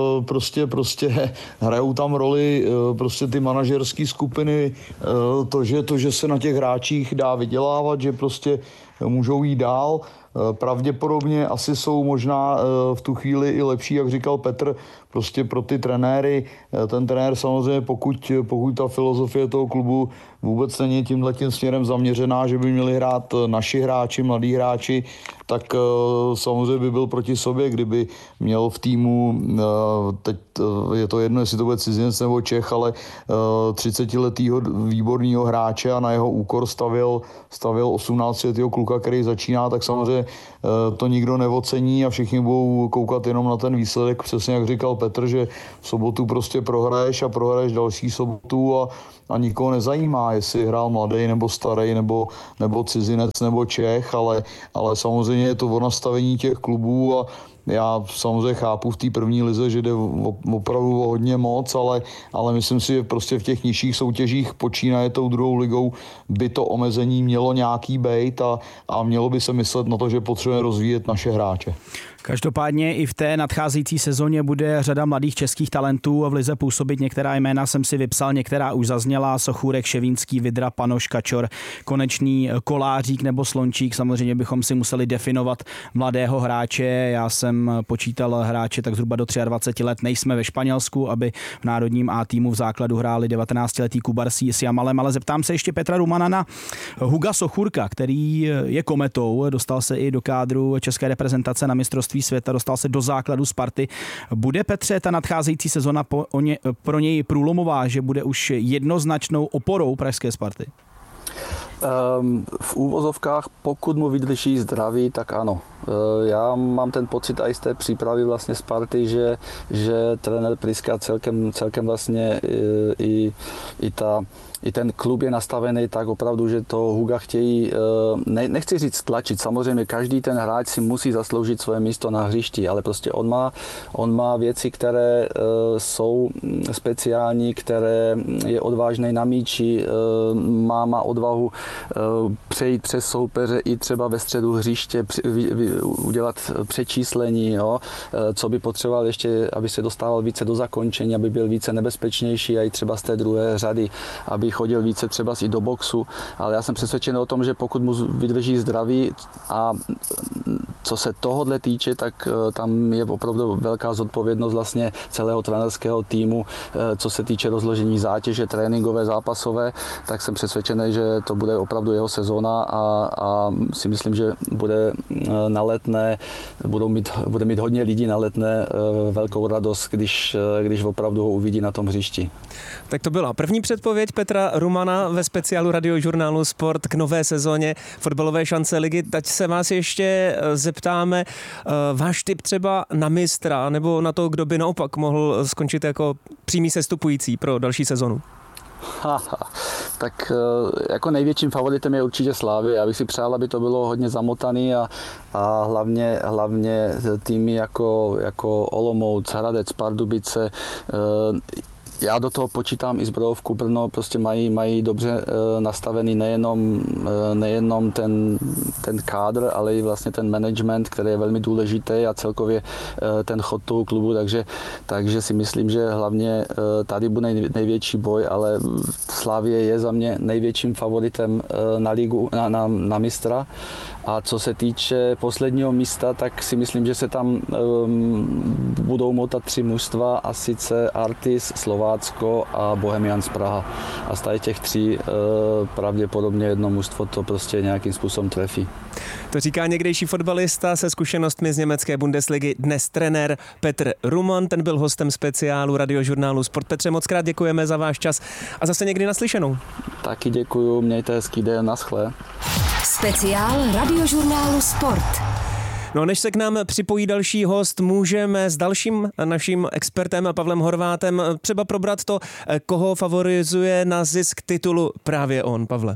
prostě hrajou tam roli prostě ty manažerské skupiny, to, že se na těch hráčích dá vydělávat, že prostě můžou jít dál. Pravděpodobně asi jsou možná v tu chvíli i lepší, jak říkal Petr, prostě pro ty trenéry. Ten trenér samozřejmě, pokud ta filozofie toho klubu vůbec není tímhletím směrem zaměřená, že by měli hrát naši hráči, mladí hráči, tak samozřejmě by byl proti sobě, kdyby měl v týmu, teď je to jedno, jestli to bude cizinec nebo Čech, ale 30letýho výborného hráče a na jeho úkor stavěl 18letýho kluka, který začíná, tak samozřejmě to nikdo neocení a všichni budou koukat jenom na ten výsledek, přesně jak říkal Petr, že v sobotu prostě prohraješ další sobotu a nikoho nezajímá, jestli hrál mladý nebo starý nebo cizinec nebo Čech, ale samozřejmě je to o nastavení těch klubů a já samozřejmě chápu v té první lize, že jde opravdu o hodně moc, ale myslím si, že prostě v těch nižších soutěžích počínaje tou druhou ligou by to omezení mělo nějaký bejt a mělo by se myslet na to, že potřebujeme rozvíjet naše hráče. Každopádně i v té nadcházející sezóně bude řada mladých českých talentů v lize působit. Některá jména jsem si vypsal, některá už zazněla. Sochůrek, Ševínský, Vidra, Panoš, Kačor, Konečný, Kolářík nebo Slončík. Samozřejmě bychom si museli definovat mladého hráče. Já jsem počítal hráče tak zhruba do 23 let. Nejsme ve Španělsku, aby v národním A týmu v základu hráli 19letý Kubarsí s Jamalem, ale zeptám se ještě Petra Rumana na Huga Sochůrka, který je kometou, dostal se i do kádru české reprezentace na mistrovství světa, dostal se do základu Sparty. Bude, Petře, ta nadcházející sezona pro něj průlomová, že bude už jednoznačnou oporou pražské Sparty? V úvozovkách, pokud mu vydrží zdraví, tak ano. Já mám ten pocit i z té přípravy vlastně Sparty, že trenér Priska celkem vlastně i ten klub je nastavený tak opravdu, že to Huga chtějí, nechci říct tlačit, samozřejmě každý ten hráč si musí zasloužit svoje místo na hřišti, ale prostě on má věci, které jsou speciální, které je odvážný na míči, má odvahu přejít přes soupeře i třeba ve středu hřiště, udělat přečíslení, jo, co by potřeboval ještě, aby se dostával více do zakončení, aby byl více nebezpečnější a i třeba z té druhé řady, aby chodil více třeba i do boxu, ale já jsem přesvědčený o tom, že pokud mu vydrží zdraví a co se tohodle týče, tak tam je opravdu velká zodpovědnost vlastně celého trenérského týmu, co se týče rozložení zátěže tréninkové, zápasové, tak jsem přesvědčený, že to bude opravdu jeho sezóna a si myslím, že bude na Letné, bude mít hodně lidí na Letné velkou radost, když opravdu ho uvidí na tom hřišti. Tak to byla první předpověď Petra Rumana ve speciálu Radiožurnálu Sport k nové sezóně fotbalové šance ligy. Teď se vás ještě zeptáme, váš tip třeba na mistra nebo na to, kdo by naopak mohl skončit jako přímý sestupující pro další sezonu? Tak jako největším favoritem je určitě Slavia. Já bych si přál, aby to bylo hodně zamotaný a hlavně týmy jako Olomouc, Hradec, Pardubice. Já do toho počítám i Zbrojovku Brno, prostě mají dobře nastavený nejenom ten kádr, ale i vlastně ten management, který je velmi důležitý a celkově ten chod toho klubu, takže si myslím, že hlavně tady bude největší boj, ale Slavie je za mě největším favoritem na ligu, na mistra. A co se týče posledního místa, tak si myslím, že se tam budou motat 3 mužstva, a sice Artis, Slovák Chorvatsko a Bohemians Praha. A z těch 3 pravděpodobně jedno mužstvo to prostě nějakým způsobem trefí. To říká někdejší fotbalista se zkušenostmi z německé Bundesligy, dnes trenér Petr Ruman. Ten byl hostem speciálu radiožurnálu Sport. Petře, moc krát děkujeme za váš čas a zase někdy naslyšenou. Taky děkuju, mějte hezký den, naschle. Speciál radiožurnálu Sport. No, než se k nám připojí další host, můžeme s dalším naším expertem Pavlem Horvátem třeba probrat to, koho favorizuje na zisk titulu právě on, Pavle.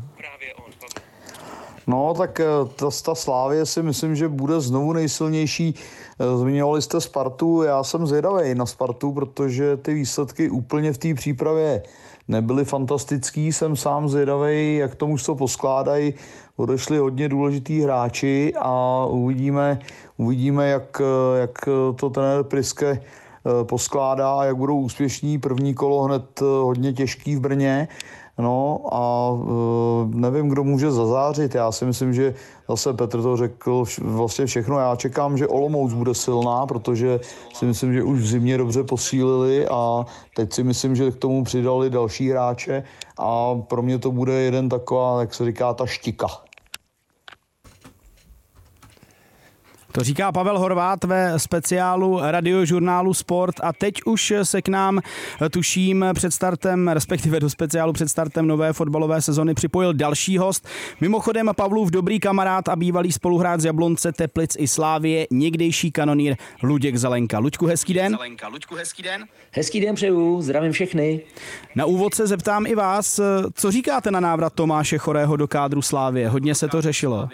No, tak ta Slavie si myslím, že bude znovu nejsilnější. Zmiňovali jste Spartu, já jsem zvědavej na Spartu, protože ty výsledky úplně v té přípravě nebyly fantastický. Jsem sám zvědavej, jak to mužstvo poskládají. Odešli hodně důležitý hráči a uvidíme jak to trenér Priske poskládá a jak budou úspěšní. První kolo hned hodně těžký v Brně. No a nevím, kdo může zazářit. Já si myslím, že zase Petr to řekl vlastně všechno. Já čekám, že Olomouc bude silná, protože si myslím, že už v zimě dobře posílili a teď si myslím, že k tomu přidali další hráče a pro mě to bude jeden taková, jak se říká, ta štika. To říká Pavel Horvát ve speciálu radiožurnálu Sport a teď už se k nám, tuším, před startem, respektive do speciálu před startem nové fotbalové sezony připojil další host. Mimochodem Pavlův dobrý kamarád a bývalý spoluhráč z Jablonce, Teplic i Slávie, někdejší kanonýr Luděk Zelenka. Luďku, hezký den. Hezký den přeju, zdravím všechny. Na úvod se zeptám i vás, co říkáte na návrat Tomáše Chorého do kádru Slávie? Hodně se to řešilo.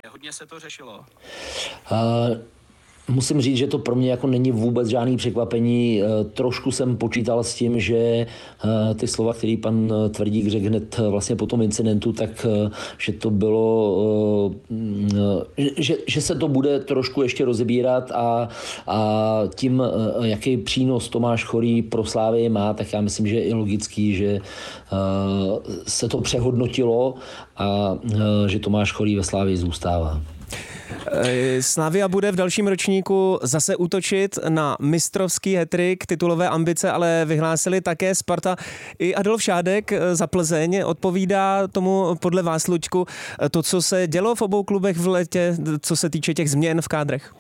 Musím říct, že to pro mě jako není vůbec žádný překvapení. Trošku jsem počítal s tím, že ty slova, který pan Tvrdík řekl hned vlastně po tom incidentu, tak že to bylo, že se to bude trošku ještě rozebírat a tím, jaký přínos Tomáš Chorý pro Slávii má, tak já myslím, že je i logický, že se to přehodnotilo a že Tomáš Chorý ve Slávii zůstává. Slavia bude v dalším ročníku zase útočit na mistrovský hat-trick, titulové ambice, ale vyhlásili také Sparta. I Adolf Šádek za Plzeň odpovídá tomu podle vás, Luďku, to, co se dělo v obou klubech v létě, co se týče těch změn v kádrech?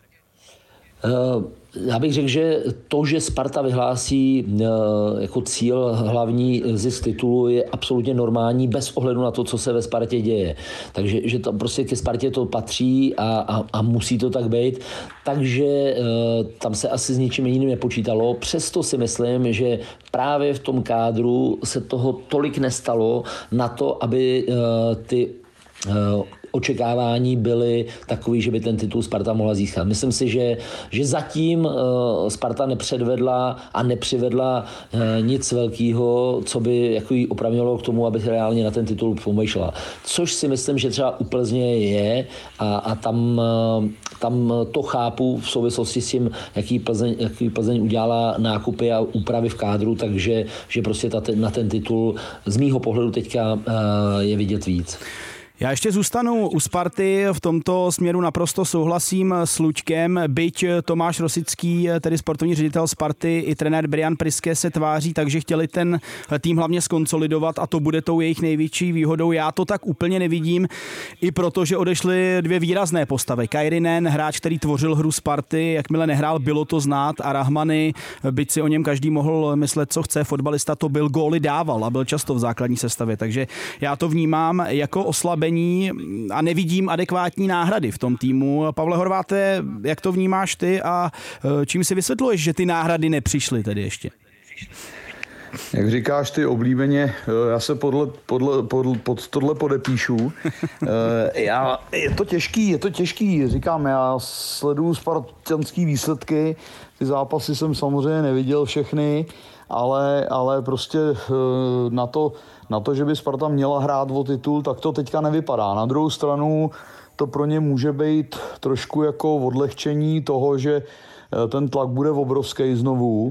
Já bych řekl, že to, že Sparta vyhlásí jako cíl hlavní zisk titulu, je absolutně normální bez ohledu na to, co se ve Spartě děje. Takže že to prostě ke Spartě to patří a musí to tak být. Takže tam se asi s ničím jiným nepočítalo. Přesto si myslím, že právě v tom kádru se toho tolik nestalo na to, aby ty očekávání byly takový, že by ten titul Sparta mohla získat. Myslím si, že zatím Sparta nepředvedla a nepřivedla nic velkého, co by jako jí opravňovalo k tomu, aby reálně na ten titul pomýšlela. Což si myslím, že třeba u Plzně je a tam to chápu v souvislosti s tím, jaký Plzeň udělala nákupy a úpravy v kádru, takže že prostě na ten titul z mýho pohledu teďka je vidět víc. Já ještě zůstanu u Sparty, v tomto směru naprosto souhlasím s Luďkem, byť Tomáš Rosický, tedy sportovní ředitel Sparty, i trenér Brian Priske se tváří, takže chtěli ten tým hlavně skonsolidovat a to bude tou jejich největší výhodou. Já to tak úplně nevidím, i protože odešly dvě výrazné postavy. Kairinen, hráč, který tvořil hru Sparty, jakmile nehrál, bylo to znát, a Rahmany, byť si o něm každý mohl myslet, co chce, fotbalista to byl, góly dával a byl často v základní sestavě, takže já to vnímám jako oslabení a nevidím adekvátní náhrady v tom týmu. Pavle Horváte, jak to vnímáš ty a čím si vysvětluješ, že ty náhrady nepřišly tedy ještě? Jak říkáš ty oblíbeně, já se pod tohle podepíšu. Je to těžký, říkám, já sleduju spartanský výsledky, ty zápasy jsem samozřejmě neviděl všechny, ale prostě na to, že by Sparta měla hrát o titul, tak to teďka nevypadá. Na druhou stranu to pro ně může být trošku jako odlehčení toho, že ten tlak bude obrovský znovu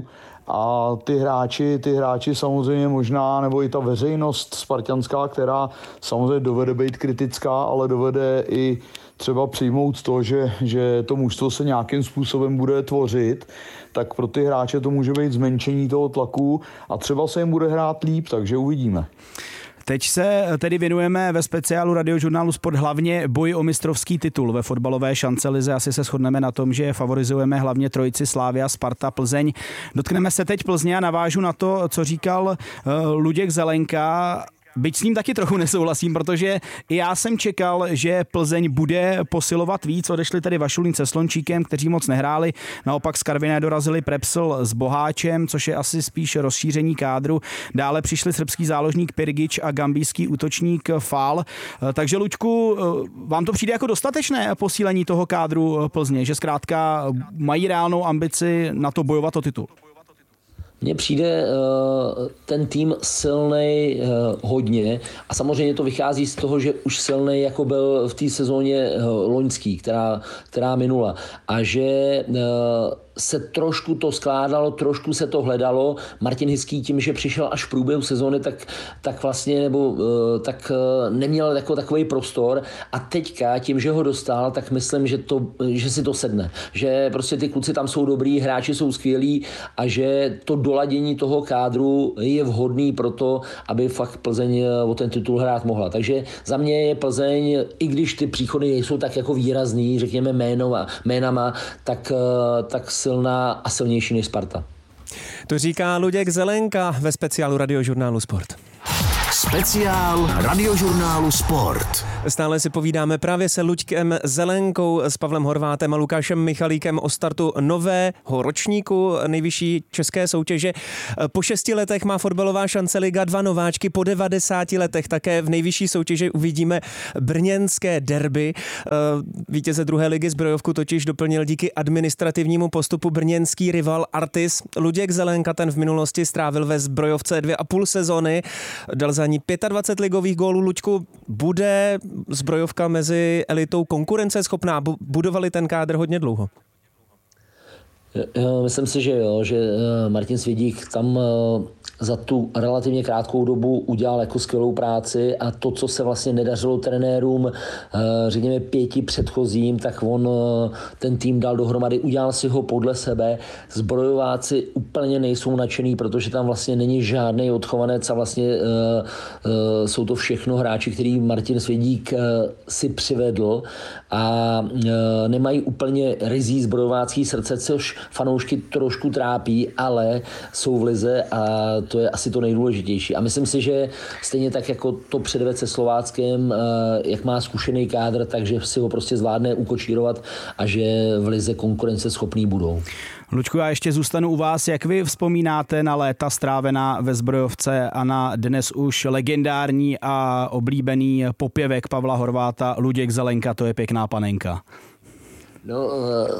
a ty hráči samozřejmě možná, nebo i ta veřejnost spartanská, která samozřejmě dovede být kritická, ale dovede i třeba přijmout to, že to mužstvo se nějakým způsobem bude tvořit, tak pro ty hráče to může být zmenšení toho tlaku a třeba se jim bude hrát líp, takže uvidíme. Teď se tedy věnujeme ve speciálu Radiožurnálu Sport hlavně boji o mistrovský titul ve fotbalové šancelize. Asi se shodneme na tom, že favorizujeme hlavně trojici Slavia, Sparta, Plzeň. Dotkneme se teď Plzně a navážu na to, co říkal Luděk Zelenka. Byť s ním taky trochu nesouhlasím, protože i já jsem čekal, že Plzeň bude posilovat víc. Odešli tedy Vašulín se Slončíkem, kteří moc nehráli. Naopak z Karviné dorazili Prepsl s Boháčem, což je asi spíš rozšíření kádru. Dále přišli srbský záložník Pirgič a gambijský útočník Fál. Takže Luďku, vám to přijde jako dostatečné posílení toho kádru Plzně, že zkrátka mají reálnou ambici na to bojovat o titul? Mně přijde ten tým silnej hodně a samozřejmě to vychází z toho, že už silnej jako byl v té sezóně loňský, která minula a že se trošku to skládalo, trošku se to hledalo. Martin Hiský tím, že přišel až v průběhu sezóny, tak vlastně nebo tak neměl jako takový prostor a teďka tím, že ho dostal, tak myslím, že si to sedne. Že prostě ty kluci tam jsou dobrý, hráči jsou skvělí a že to doladění toho kádru je vhodný pro to, aby fakt Plzeň o ten titul hrát mohla. Takže za mě je Plzeň, i když ty příchody jsou tak jako výrazný, řekněme jménama, tak silná a silnější než Sparta. To říká Luděk Zelenka ve speciálu Radiožurnálu Sport. Speciál Radiožurnálu Sport. Stále si povídáme právě se Luďkem Zelenkou, s Pavlem Horvátem a Lukášem Michalíkem o startu nového ročníku nejvyšší české soutěže. Po 6 letech má fotbalová šance Liga 2 nováčky, po 90 letech také v nejvyšší soutěži uvidíme brněnské derby. Vítěze druhé ligy Zbrojovku totiž doplnil díky administrativnímu postupu brněnský rival Artis. Luděk Zelenka, ten v minulosti strávil ve Zbrojovce 2,5 sezóny, dal za ní 25 ligových gólů. Luďku, bude Zbrojovka mezi elitou konkurenceschopná? Budovali ten kádr hodně dlouho? Myslím si, že jo, že Martin Svědík tam za tu relativně krátkou dobu udělal jako skvělou práci a to, co se vlastně nedařilo trenérům, řekněme 5 předchozím, tak on ten tým dal dohromady, udělal si ho podle sebe. Zbrojováci úplně nejsou nadšený, protože tam vlastně není žádný odchovanec a vlastně jsou to všechno hráči, který Martin Svědík si přivedl a nemají úplně ryzí zbrojovácký srdce, což fanoušky trošku trápí, ale jsou v lize a to je asi to nejdůležitější. A myslím si, že stejně tak, jako to předved se Slováckem, jak má zkušený kádr, takže si ho prostě zvládne ukočírovat a že v lize konkurenceschopný budou. Luďku, já ještě zůstanu u vás. Jak vy vzpomínáte na léta strávená ve Zbrojovce a na dnes už legendární a oblíbený popěvek Pavla Horváta Luděk Zelenka, to je pěkná panenka? No,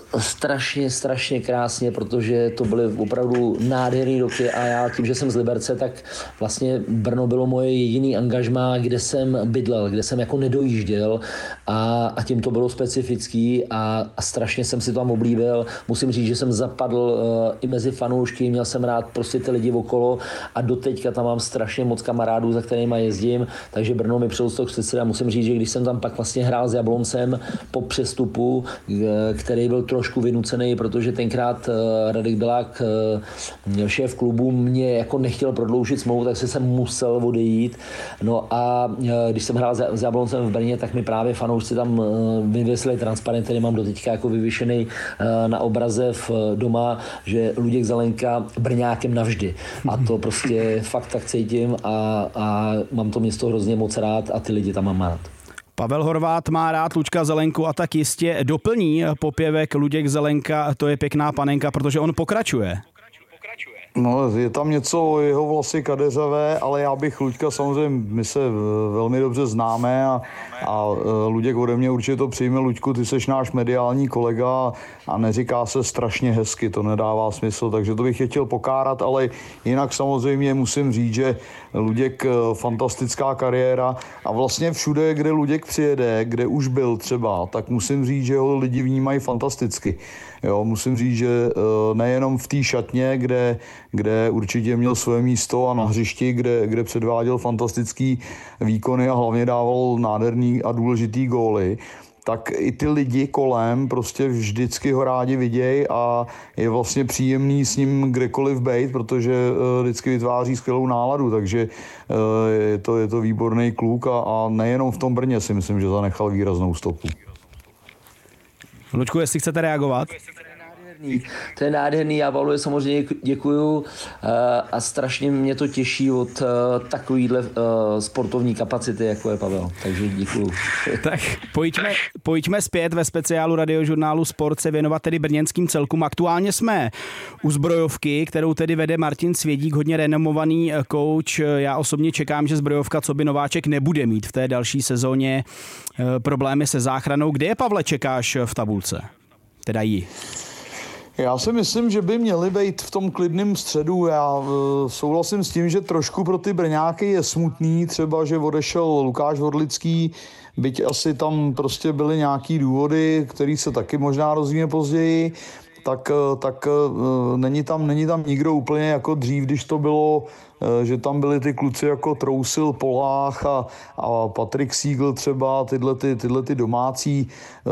strašně krásně, protože to byly opravdu nádherný roky a já tím, že jsem z Liberce, tak vlastně Brno bylo moje jediný angažmá, kde jsem bydlel, kde jsem jako nedojížděl a tím to bylo specifický a strašně jsem si tam oblíbil. Musím říct, že jsem zapadl i mezi fanoušky, měl jsem rád prostě ty lidi okolo a doteďka tam mám strašně moc kamarádů, za kterýma jezdím, takže Brno mi přirostlo k srdci a musím říct, že když jsem tam pak vlastně hrál s Jabloncem po přestupu, který byl trošku vynucený, protože tenkrát Radek Bilák, šéf klubu, mě jako nechtěl prodloužit smlouvu, tak jsem musel odejít. No a když jsem hrál s Jabloncem v Brně, tak mi právě fanoušci tam vyvěsili transparent, který mám doteďka jako vyvěšený na obraze doma, že Luděk Zelenka Brňákem navždy. A to prostě fakt tak cítím a mám to město hrozně moc rád a ty lidi tam mám rád. Pavel Horvát má rád Luďka Zelenku a tak jistě doplní popěvek Luděk Zelenka, to je pěkná panenka, protože on pokračuje. No, je tam něco o jeho vlasy kadeřavé, ale já bych Luďka, samozřejmě, my se velmi dobře známe a Luděk ode mě určitě to přijme. Luďku, ty seš náš mediální kolega a neříká se strašně hezky, to nedává smysl, takže to bych je chtěl pokárat, ale jinak samozřejmě musím říct, že Luděk fantastická kariéra a vlastně všude, kde Luděk přijede, kde už byl třeba, tak musím říct, že ho lidi vnímají fantasticky. Jo, musím říct, že nejenom v té šatně, kde určitě měl své místo a na hřišti, kde předváděl fantastický výkony a hlavně dával nádherný a důležitý góly, tak i ty lidi kolem prostě vždycky ho rádi vidějí a je vlastně příjemný s ním kdekoliv bejt, protože vždycky vytváří skvělou náladu, takže je to výborný kluk a nejenom v tom Brně si myslím, že zanechal výraznou stopu. Luďku, jestli chcete reagovat? To je nádherný, já Pavlovi samozřejmě děkuju a strašně mě to těší od takovýhle sportovní kapacity, jako je Pavel, takže děkuju. Tak pojďme zpět ve speciálu Radiožurnálu Sport se věnovat tedy brněnským celkům. Aktuálně jsme u Zbrojovky, kterou tedy vede Martin Svědík, hodně renomovaný kouč. Já osobně čekám, že Zbrojovka coby nováček nebude mít v té další sezóně problémy se záchranou. Kde je, Pavle, čekáš v tabulce? Teda jí. Já si myslím, že by měli být v tom klidném středu. Já souhlasím s tím, že trošku pro ty Brňáky je smutný, třeba, že odešel Lukáš Vodlický, byť asi tam prostě byly nějaký důvody, který se taky možná rozvíme později, tak není tam nikdo úplně jako dřív, když to bylo, že tam byli ty kluci jako Trousil, Polách a Patrik Siegel třeba, tyhle ty domácí,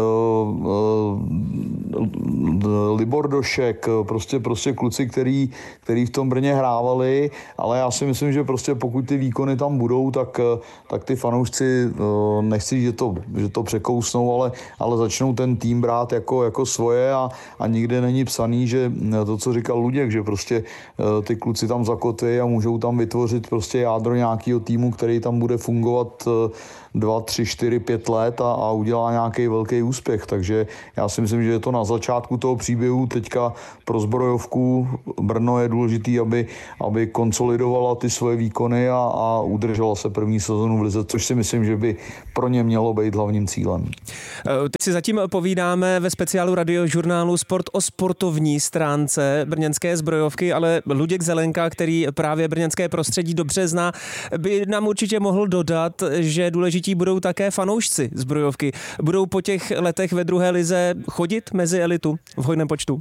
Libor Došek, prostě kluci, který v tom Brně hrávali, ale já si myslím, že prostě pokud ty výkony tam budou, tak ty fanoušci, nechci, že to překousnou, ale začnou ten tým brát jako svoje a nikde není psaný, že to, co říkal Luděk, že prostě ty kluci tam zakotví a můžou tam vytvořit prostě jádro nějakého týmu, který tam bude fungovat 2, 3, 4, 5 let a udělá nějaký velký úspěch. Takže já si myslím, že je to na začátku toho příběhu. Teďka pro Zbrojovku Brno je důležitý, aby konsolidovala ty svoje výkony a udržela se první sezonu v lize, což si myslím, že by pro ně mělo být hlavním cílem. Teď si zatím povídáme ve speciálu Radiožurnálu Sport o sportovní stránce brněnské Zbrojovky, ale Luděk Zelenka, který právě brněnské prostředí dobře zná, by nám určitě mohl dodat, že důležití budou také fanoušci Zbrojovky. Budou po těch letech ve druhé lize chodit mezi elitu v hojném počtu?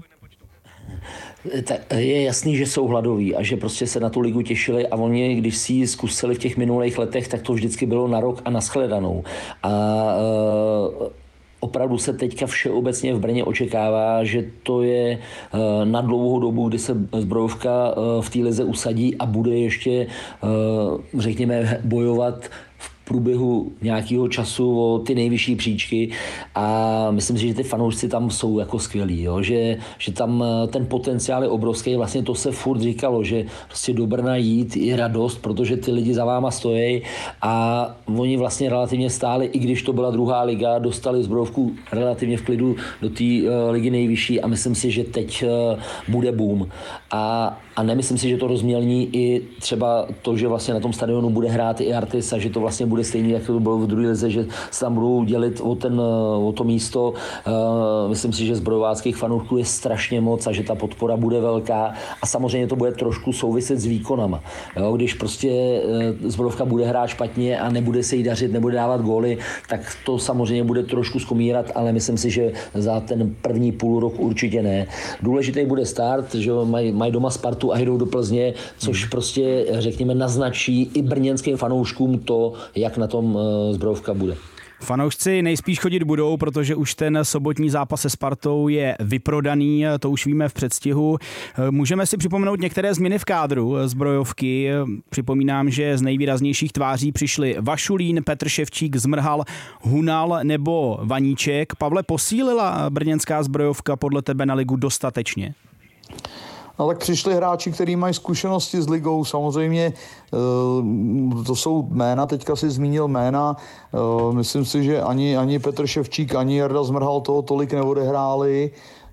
Je jasný, že jsou hladoví a že prostě se na tu ligu těšili a oni, když si ji zkusili v těch minulých letech, tak to vždycky bylo na rok a na shledanou. A opravdu se teďka všeobecně v Brně očekává, že to je na dlouhou dobu, kdy se Zbrojovka v té lize usadí a bude ještě, řekněme, bojovat v průběhu nějakého času o ty nejvyšší příčky a myslím si, že ty fanoušci tam jsou jako skvělí, jo? Že tam ten potenciál je obrovský, vlastně to se furt říkalo, že prostě do Brna jít je radost, protože ty lidi za váma stojí a oni vlastně relativně stáli, i když to byla druhá liga, dostali Zbrojovku relativně v klidu do té ligy nejvyšší a myslím si, že teď bude boom. A nemyslím si, že to rozmělní i třeba to, že vlastně na tom stadionu bude hrát i Artis a že to vlastně bude stejný, jak to bylo v druhé lize, že se tam budou dělit o to místo. Myslím si, že zbrojováckých fanoušků je strašně moc a že ta podpora bude velká a samozřejmě to bude trošku souviset s výkonama. Jo, když prostě Zbrojovka bude hrát špatně a nebude se jí dařit, nebude dávat góly, tak to samozřejmě bude trošku skomírat, ale myslím si, že za ten první půl rok určitě ne. Důležitý bude start, že mají doma Spartu a jdou do Plzně, což prostě, řekněme, naznačí i brněnským fanouškům to, jak na tom Zbrojovka bude. Fanoušci nejspíš chodit budou, protože už ten sobotní zápas se Spartou je vyprodaný, to už víme v předstihu. Můžeme si připomenout některé změny v kádru Zbrojovky. Připomínám, že z nejvýraznějších tváří přišli Vašulín, Petr Ševčík, Zmrhal, Hunal nebo Vaníček. Pavle, posílila brněnská Zbrojovka podle tebe na ligu dostatečně? No tak přišli hráči, kteří mají zkušenosti s ligou, samozřejmě to jsou jména, teďka si zmínil jména, myslím si, že ani Petr Ševčík, ani Jarda Zmrhal toho tolik neodehráli.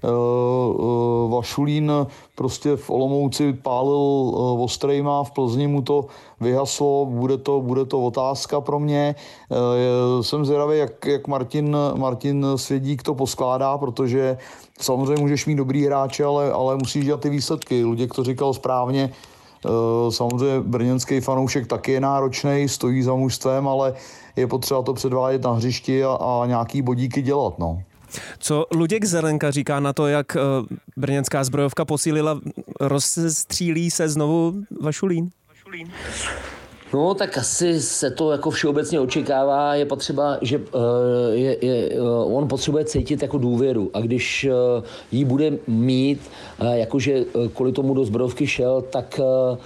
Vašulín prostě v Olomouci pálil ostrejma, v Plzni mu to vyhaslo, bude to otázka pro mě. Jsem zvědavý, jak Martin Svědík to poskládá, protože samozřejmě můžeš mít dobrý hráče, ale musíš dělat ty výsledky. Luděk to říkal správně, samozřejmě brněnský fanoušek taky je náročný, stojí za mužstvem, ale je potřeba to předvádět na hřišti a nějaký bodíky dělat, no. Co Luděk Zelenka říká na to, jak brněnská zbrojovka posílila, rozstřílí se znovu Vašulín? No, tak asi se to jako všeobecně očekává, je potřeba, že on potřebuje cítit jako důvěru a když ji bude mít, jakože kvůli tomu do zbrojovky šel, tak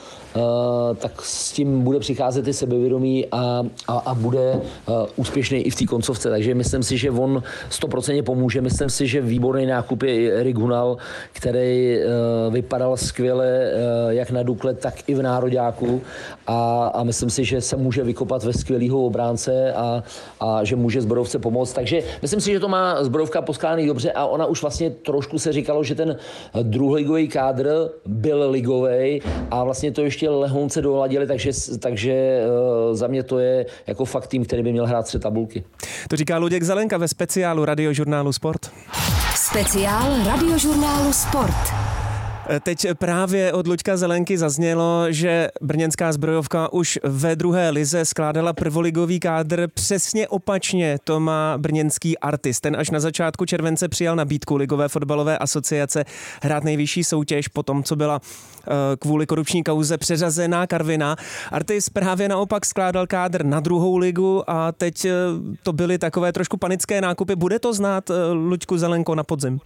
s tím bude přicházet i sebevědomí a bude úspěšný i v té koncovce. Takže myslím si, že on 100% pomůže. Myslím si, že výborný nákup je Erik Hunal, který vypadal skvěle jak na Dukle, tak i v nároďáku a myslím si, že se může vykopat ve skvělýho obránce a že může zbrojovce pomoct. Takže myslím si, že to má zbrojovka poskládaný dobře a ona už vlastně trošku se říkalo, že ten druholigový kádr byl ligovej a vlastně to ještě lehonce doladili, takže za mě to je jako fakt tým, který by měl hrát střed tabulky. To říká Luděk Zelenka ve speciálu Radiožurnálu Sport. Speciál Radiožurnálu Sport. Teď právě od Luďka Zelenky zaznělo, že brněnská zbrojovka už ve druhé lize skládala prvoligový kádr. Přesně opačně to má brněnský Artis. Ten až na začátku července přijal nabídku Ligové fotbalové asociace hrát nejvyšší soutěž po tom, co byla kvůli korupční kauze přeřazená Karviná. Artis právě naopak skládal kádr na druhou ligu a teď to byly takové trošku panické nákupy. Bude to znát, Luďku Zelenko, na podzim?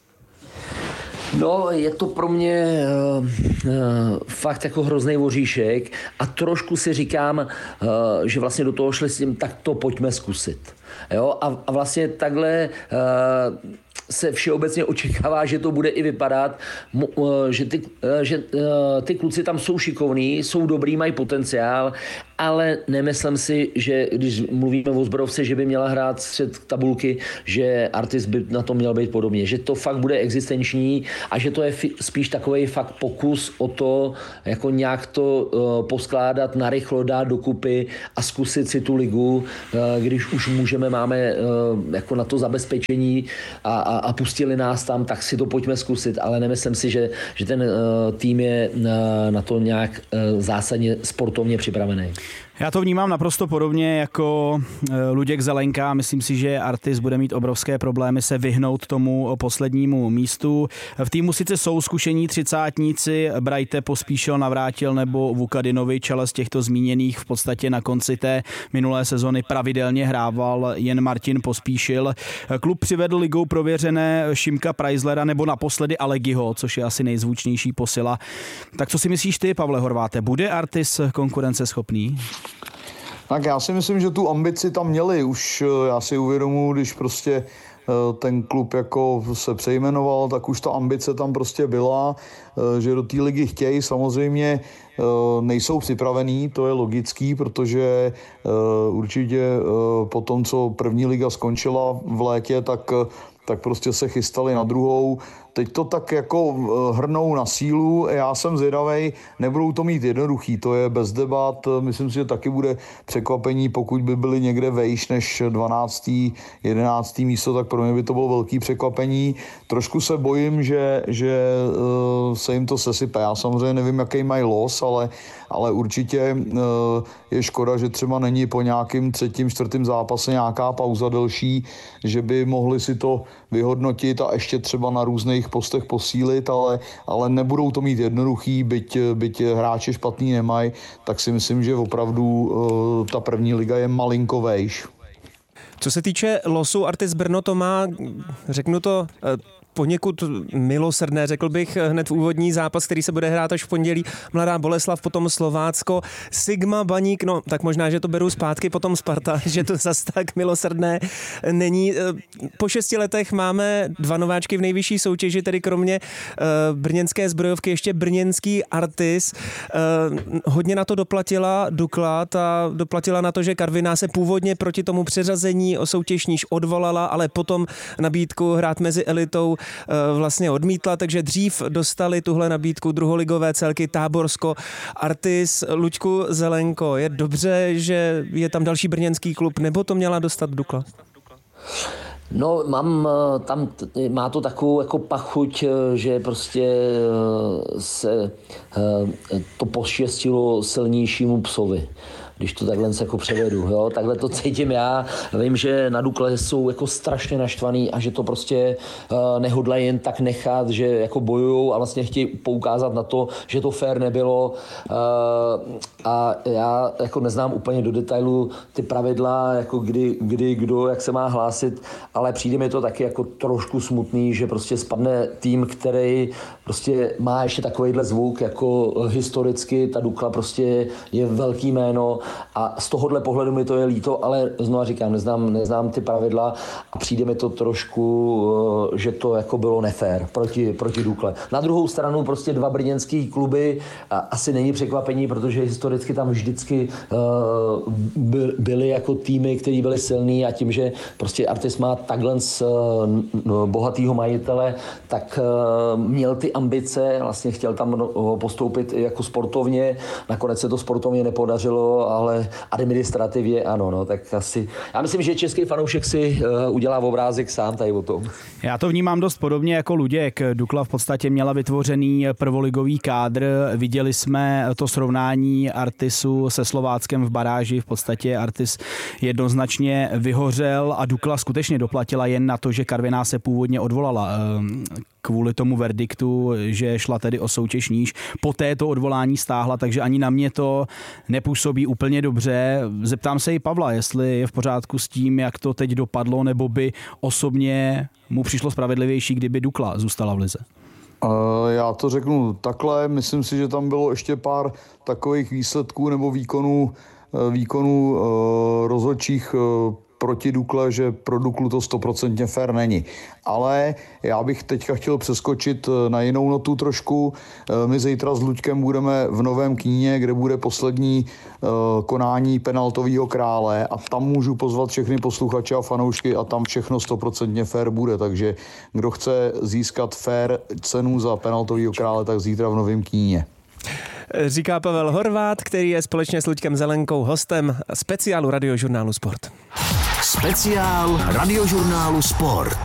No, je to pro mě fakt jako hrozný voříšek a trošku si říkám, že vlastně do toho šli s tím, tak to pojďme zkusit. Jo? A vlastně takhle se všeobecně očekává, že to bude i vypadat, že ty kluci tam jsou šikovní, jsou dobrý, mají potenciál, ale nemyslím si, že když mluvíme o zbrojovce, že by měla hrát střed tabulky, že Artis by na to měl být podobně, že to fakt bude existenční a že to je spíš takový fakt pokus o to, jako nějak to poskládat narychlo, dát dokupy a zkusit si tu ligu, když už máme jako na to zabezpečení a pustili nás tam, tak si to pojďme zkusit, ale nemyslím si, že ten tým je na to nějak zásadně sportovně připravený. Já to vnímám naprosto podobně jako Luděk Zelenka. Myslím si, že Artis bude mít obrovské problémy se vyhnout tomu poslednímu místu. V týmu sice jsou zkušení třicátníci, Brajte, Pospíšil, Navrátil nebo Vukadinovič, ale z těchto zmíněných v podstatě na konci té minulé sezony pravidelně hrával jen Martin Pospíšil. Klub přivedl ligou prověřené Šimka Preislera nebo naposledy Alegiho, což je asi nejzvučnější posila. Tak co si myslíš ty, Pavle Horváte, bude Artis konkurenceschopný? Tak já si myslím, že tu ambici tam měli. Už já si uvědomuji, když prostě ten klub jako se přejmenoval, tak už ta ambice tam prostě byla, že do té ligy chtějí. Samozřejmě nejsou připravení, to je logický, protože určitě po tom, co první liga skončila v létě, tak prostě se chystali na druhou. Teď to tak jako hrnou na sílu, já jsem zvědavej, nebudou to mít jednoduchý, to je bez debat, myslím si, že taky bude překvapení, pokud by byli někde vejš než 12. 11. místo, tak pro mě by to bylo velký překvapení. Trošku se bojím, že se jim to sesype, já samozřejmě nevím, jaký mají los, ale určitě je škoda, že třeba není po nějakým 3., 4. zápase nějaká pauza delší, že by mohli si to vyhodnotit a ještě třeba na různých postech posílit, ale nebudou to mít jednoduchý, byť hráči špatný nemají, tak si myslím, že opravdu ta první liga je malinko vejš. Co se týče losu Artis Brno, to má, řeknu to, poněkud milosrdné, řekl bych, hned v úvodní zápas, který se bude hrát až v pondělí. Mladá Boleslav, potom Slovácko, Sigma, Baník, no tak možná, že to beru zpátky, potom Sparta, že to zas tak milosrdné není. Po 6 letech máme 2 nováčky v nejvyšší soutěži, tedy kromě brněnské zbrojovky ještě brněnský Artis. Hodně na to doplatila Dukla, ta doplatila na to, že Karviná se původně proti tomu přeřazení o soutěž níž odvolala, ale potom nabídku hrát mezi elitou vlastně odmítla, takže dřív dostali tuhle nabídku druholigové celky Táborsko, Artis. Luďku Zelenko, je dobře, že je tam další brněnský klub, nebo to měla dostat Dukla? No, má to takovou jako pachuť, že prostě se to poštěstilo silnějšímu psovi. když to takhle jako převedu. Jo? Takhle to cítím já. Vím, že na Dukle jsou jako strašně naštvaný a že to prostě nehodlají jen tak nechat, že jako bojujou a vlastně chtějí poukázat na to, že to fair nebylo. A já jako neznám úplně do detailu ty pravidla, jako kdy kdo, jak se má hlásit, ale přijde mi to taky jako trošku smutný, že prostě spadne tým, který prostě má ještě takovejhle zvuk, jako historicky ta Dukla prostě je velký jméno a z tohohle pohledu mi to je líto, ale znova říkám, neznám ty pravidla a přijde mi to trošku, že to jako bylo nefér proti Dukle. Na druhou stranu prostě dva brněnský kluby asi není překvapení, protože historicky tam vždycky byly jako týmy, které byly silný a tím, že prostě Artis má takhle bohatýho majitele, tak měl ty ambice, vlastně chtěl tam postoupit i jako sportovně, nakonec se to sportovně nepodařilo, ale administrativně ano, no, tak asi, já myslím, že český fanoušek si udělá obrázek sám tady o tom. Já to vnímám dost podobně jako Luděk. Dukla v podstatě měla vytvořený prvoligový kádr, viděli jsme to srovnání Artisu se Slováckem v baráži, v podstatě Artis jednoznačně vyhořel a Dukla skutečně doplatila jen na to, že Karviná se původně odvolala kvůli tomu verdiktu, že šla tedy o soutěž níž. Poté to odvolání stáhla, takže ani na mě to nepůsobí úplně dobře. Zeptám se i Pavla, jestli je v pořádku s tím, jak to teď dopadlo, nebo by osobně mu přišlo spravedlivější, kdyby Dukla zůstala v lize. Já to řeknu takhle, myslím si, že tam bylo ještě pár takových výsledků nebo výkonů rozhodčích proti Dukle, že pro Duklu to 100% fair není. Ale já bych teďka chtěl přeskočit na jinou notu trošku. My zítra s Luďkem budeme v Novém Kíně, kde bude poslední konání penaltového krále a tam můžu pozvat všechny posluchače a fanoušky a tam všechno 100% fair bude, takže kdo chce získat fair cenu za penaltového krále, tak zítra v Novém Kíně. Říká Pavel Horvát, který je společně s Luďkem Zelenkou hostem speciálu Radiožurnálu Sport. Speciál Radiožurnálu Sport.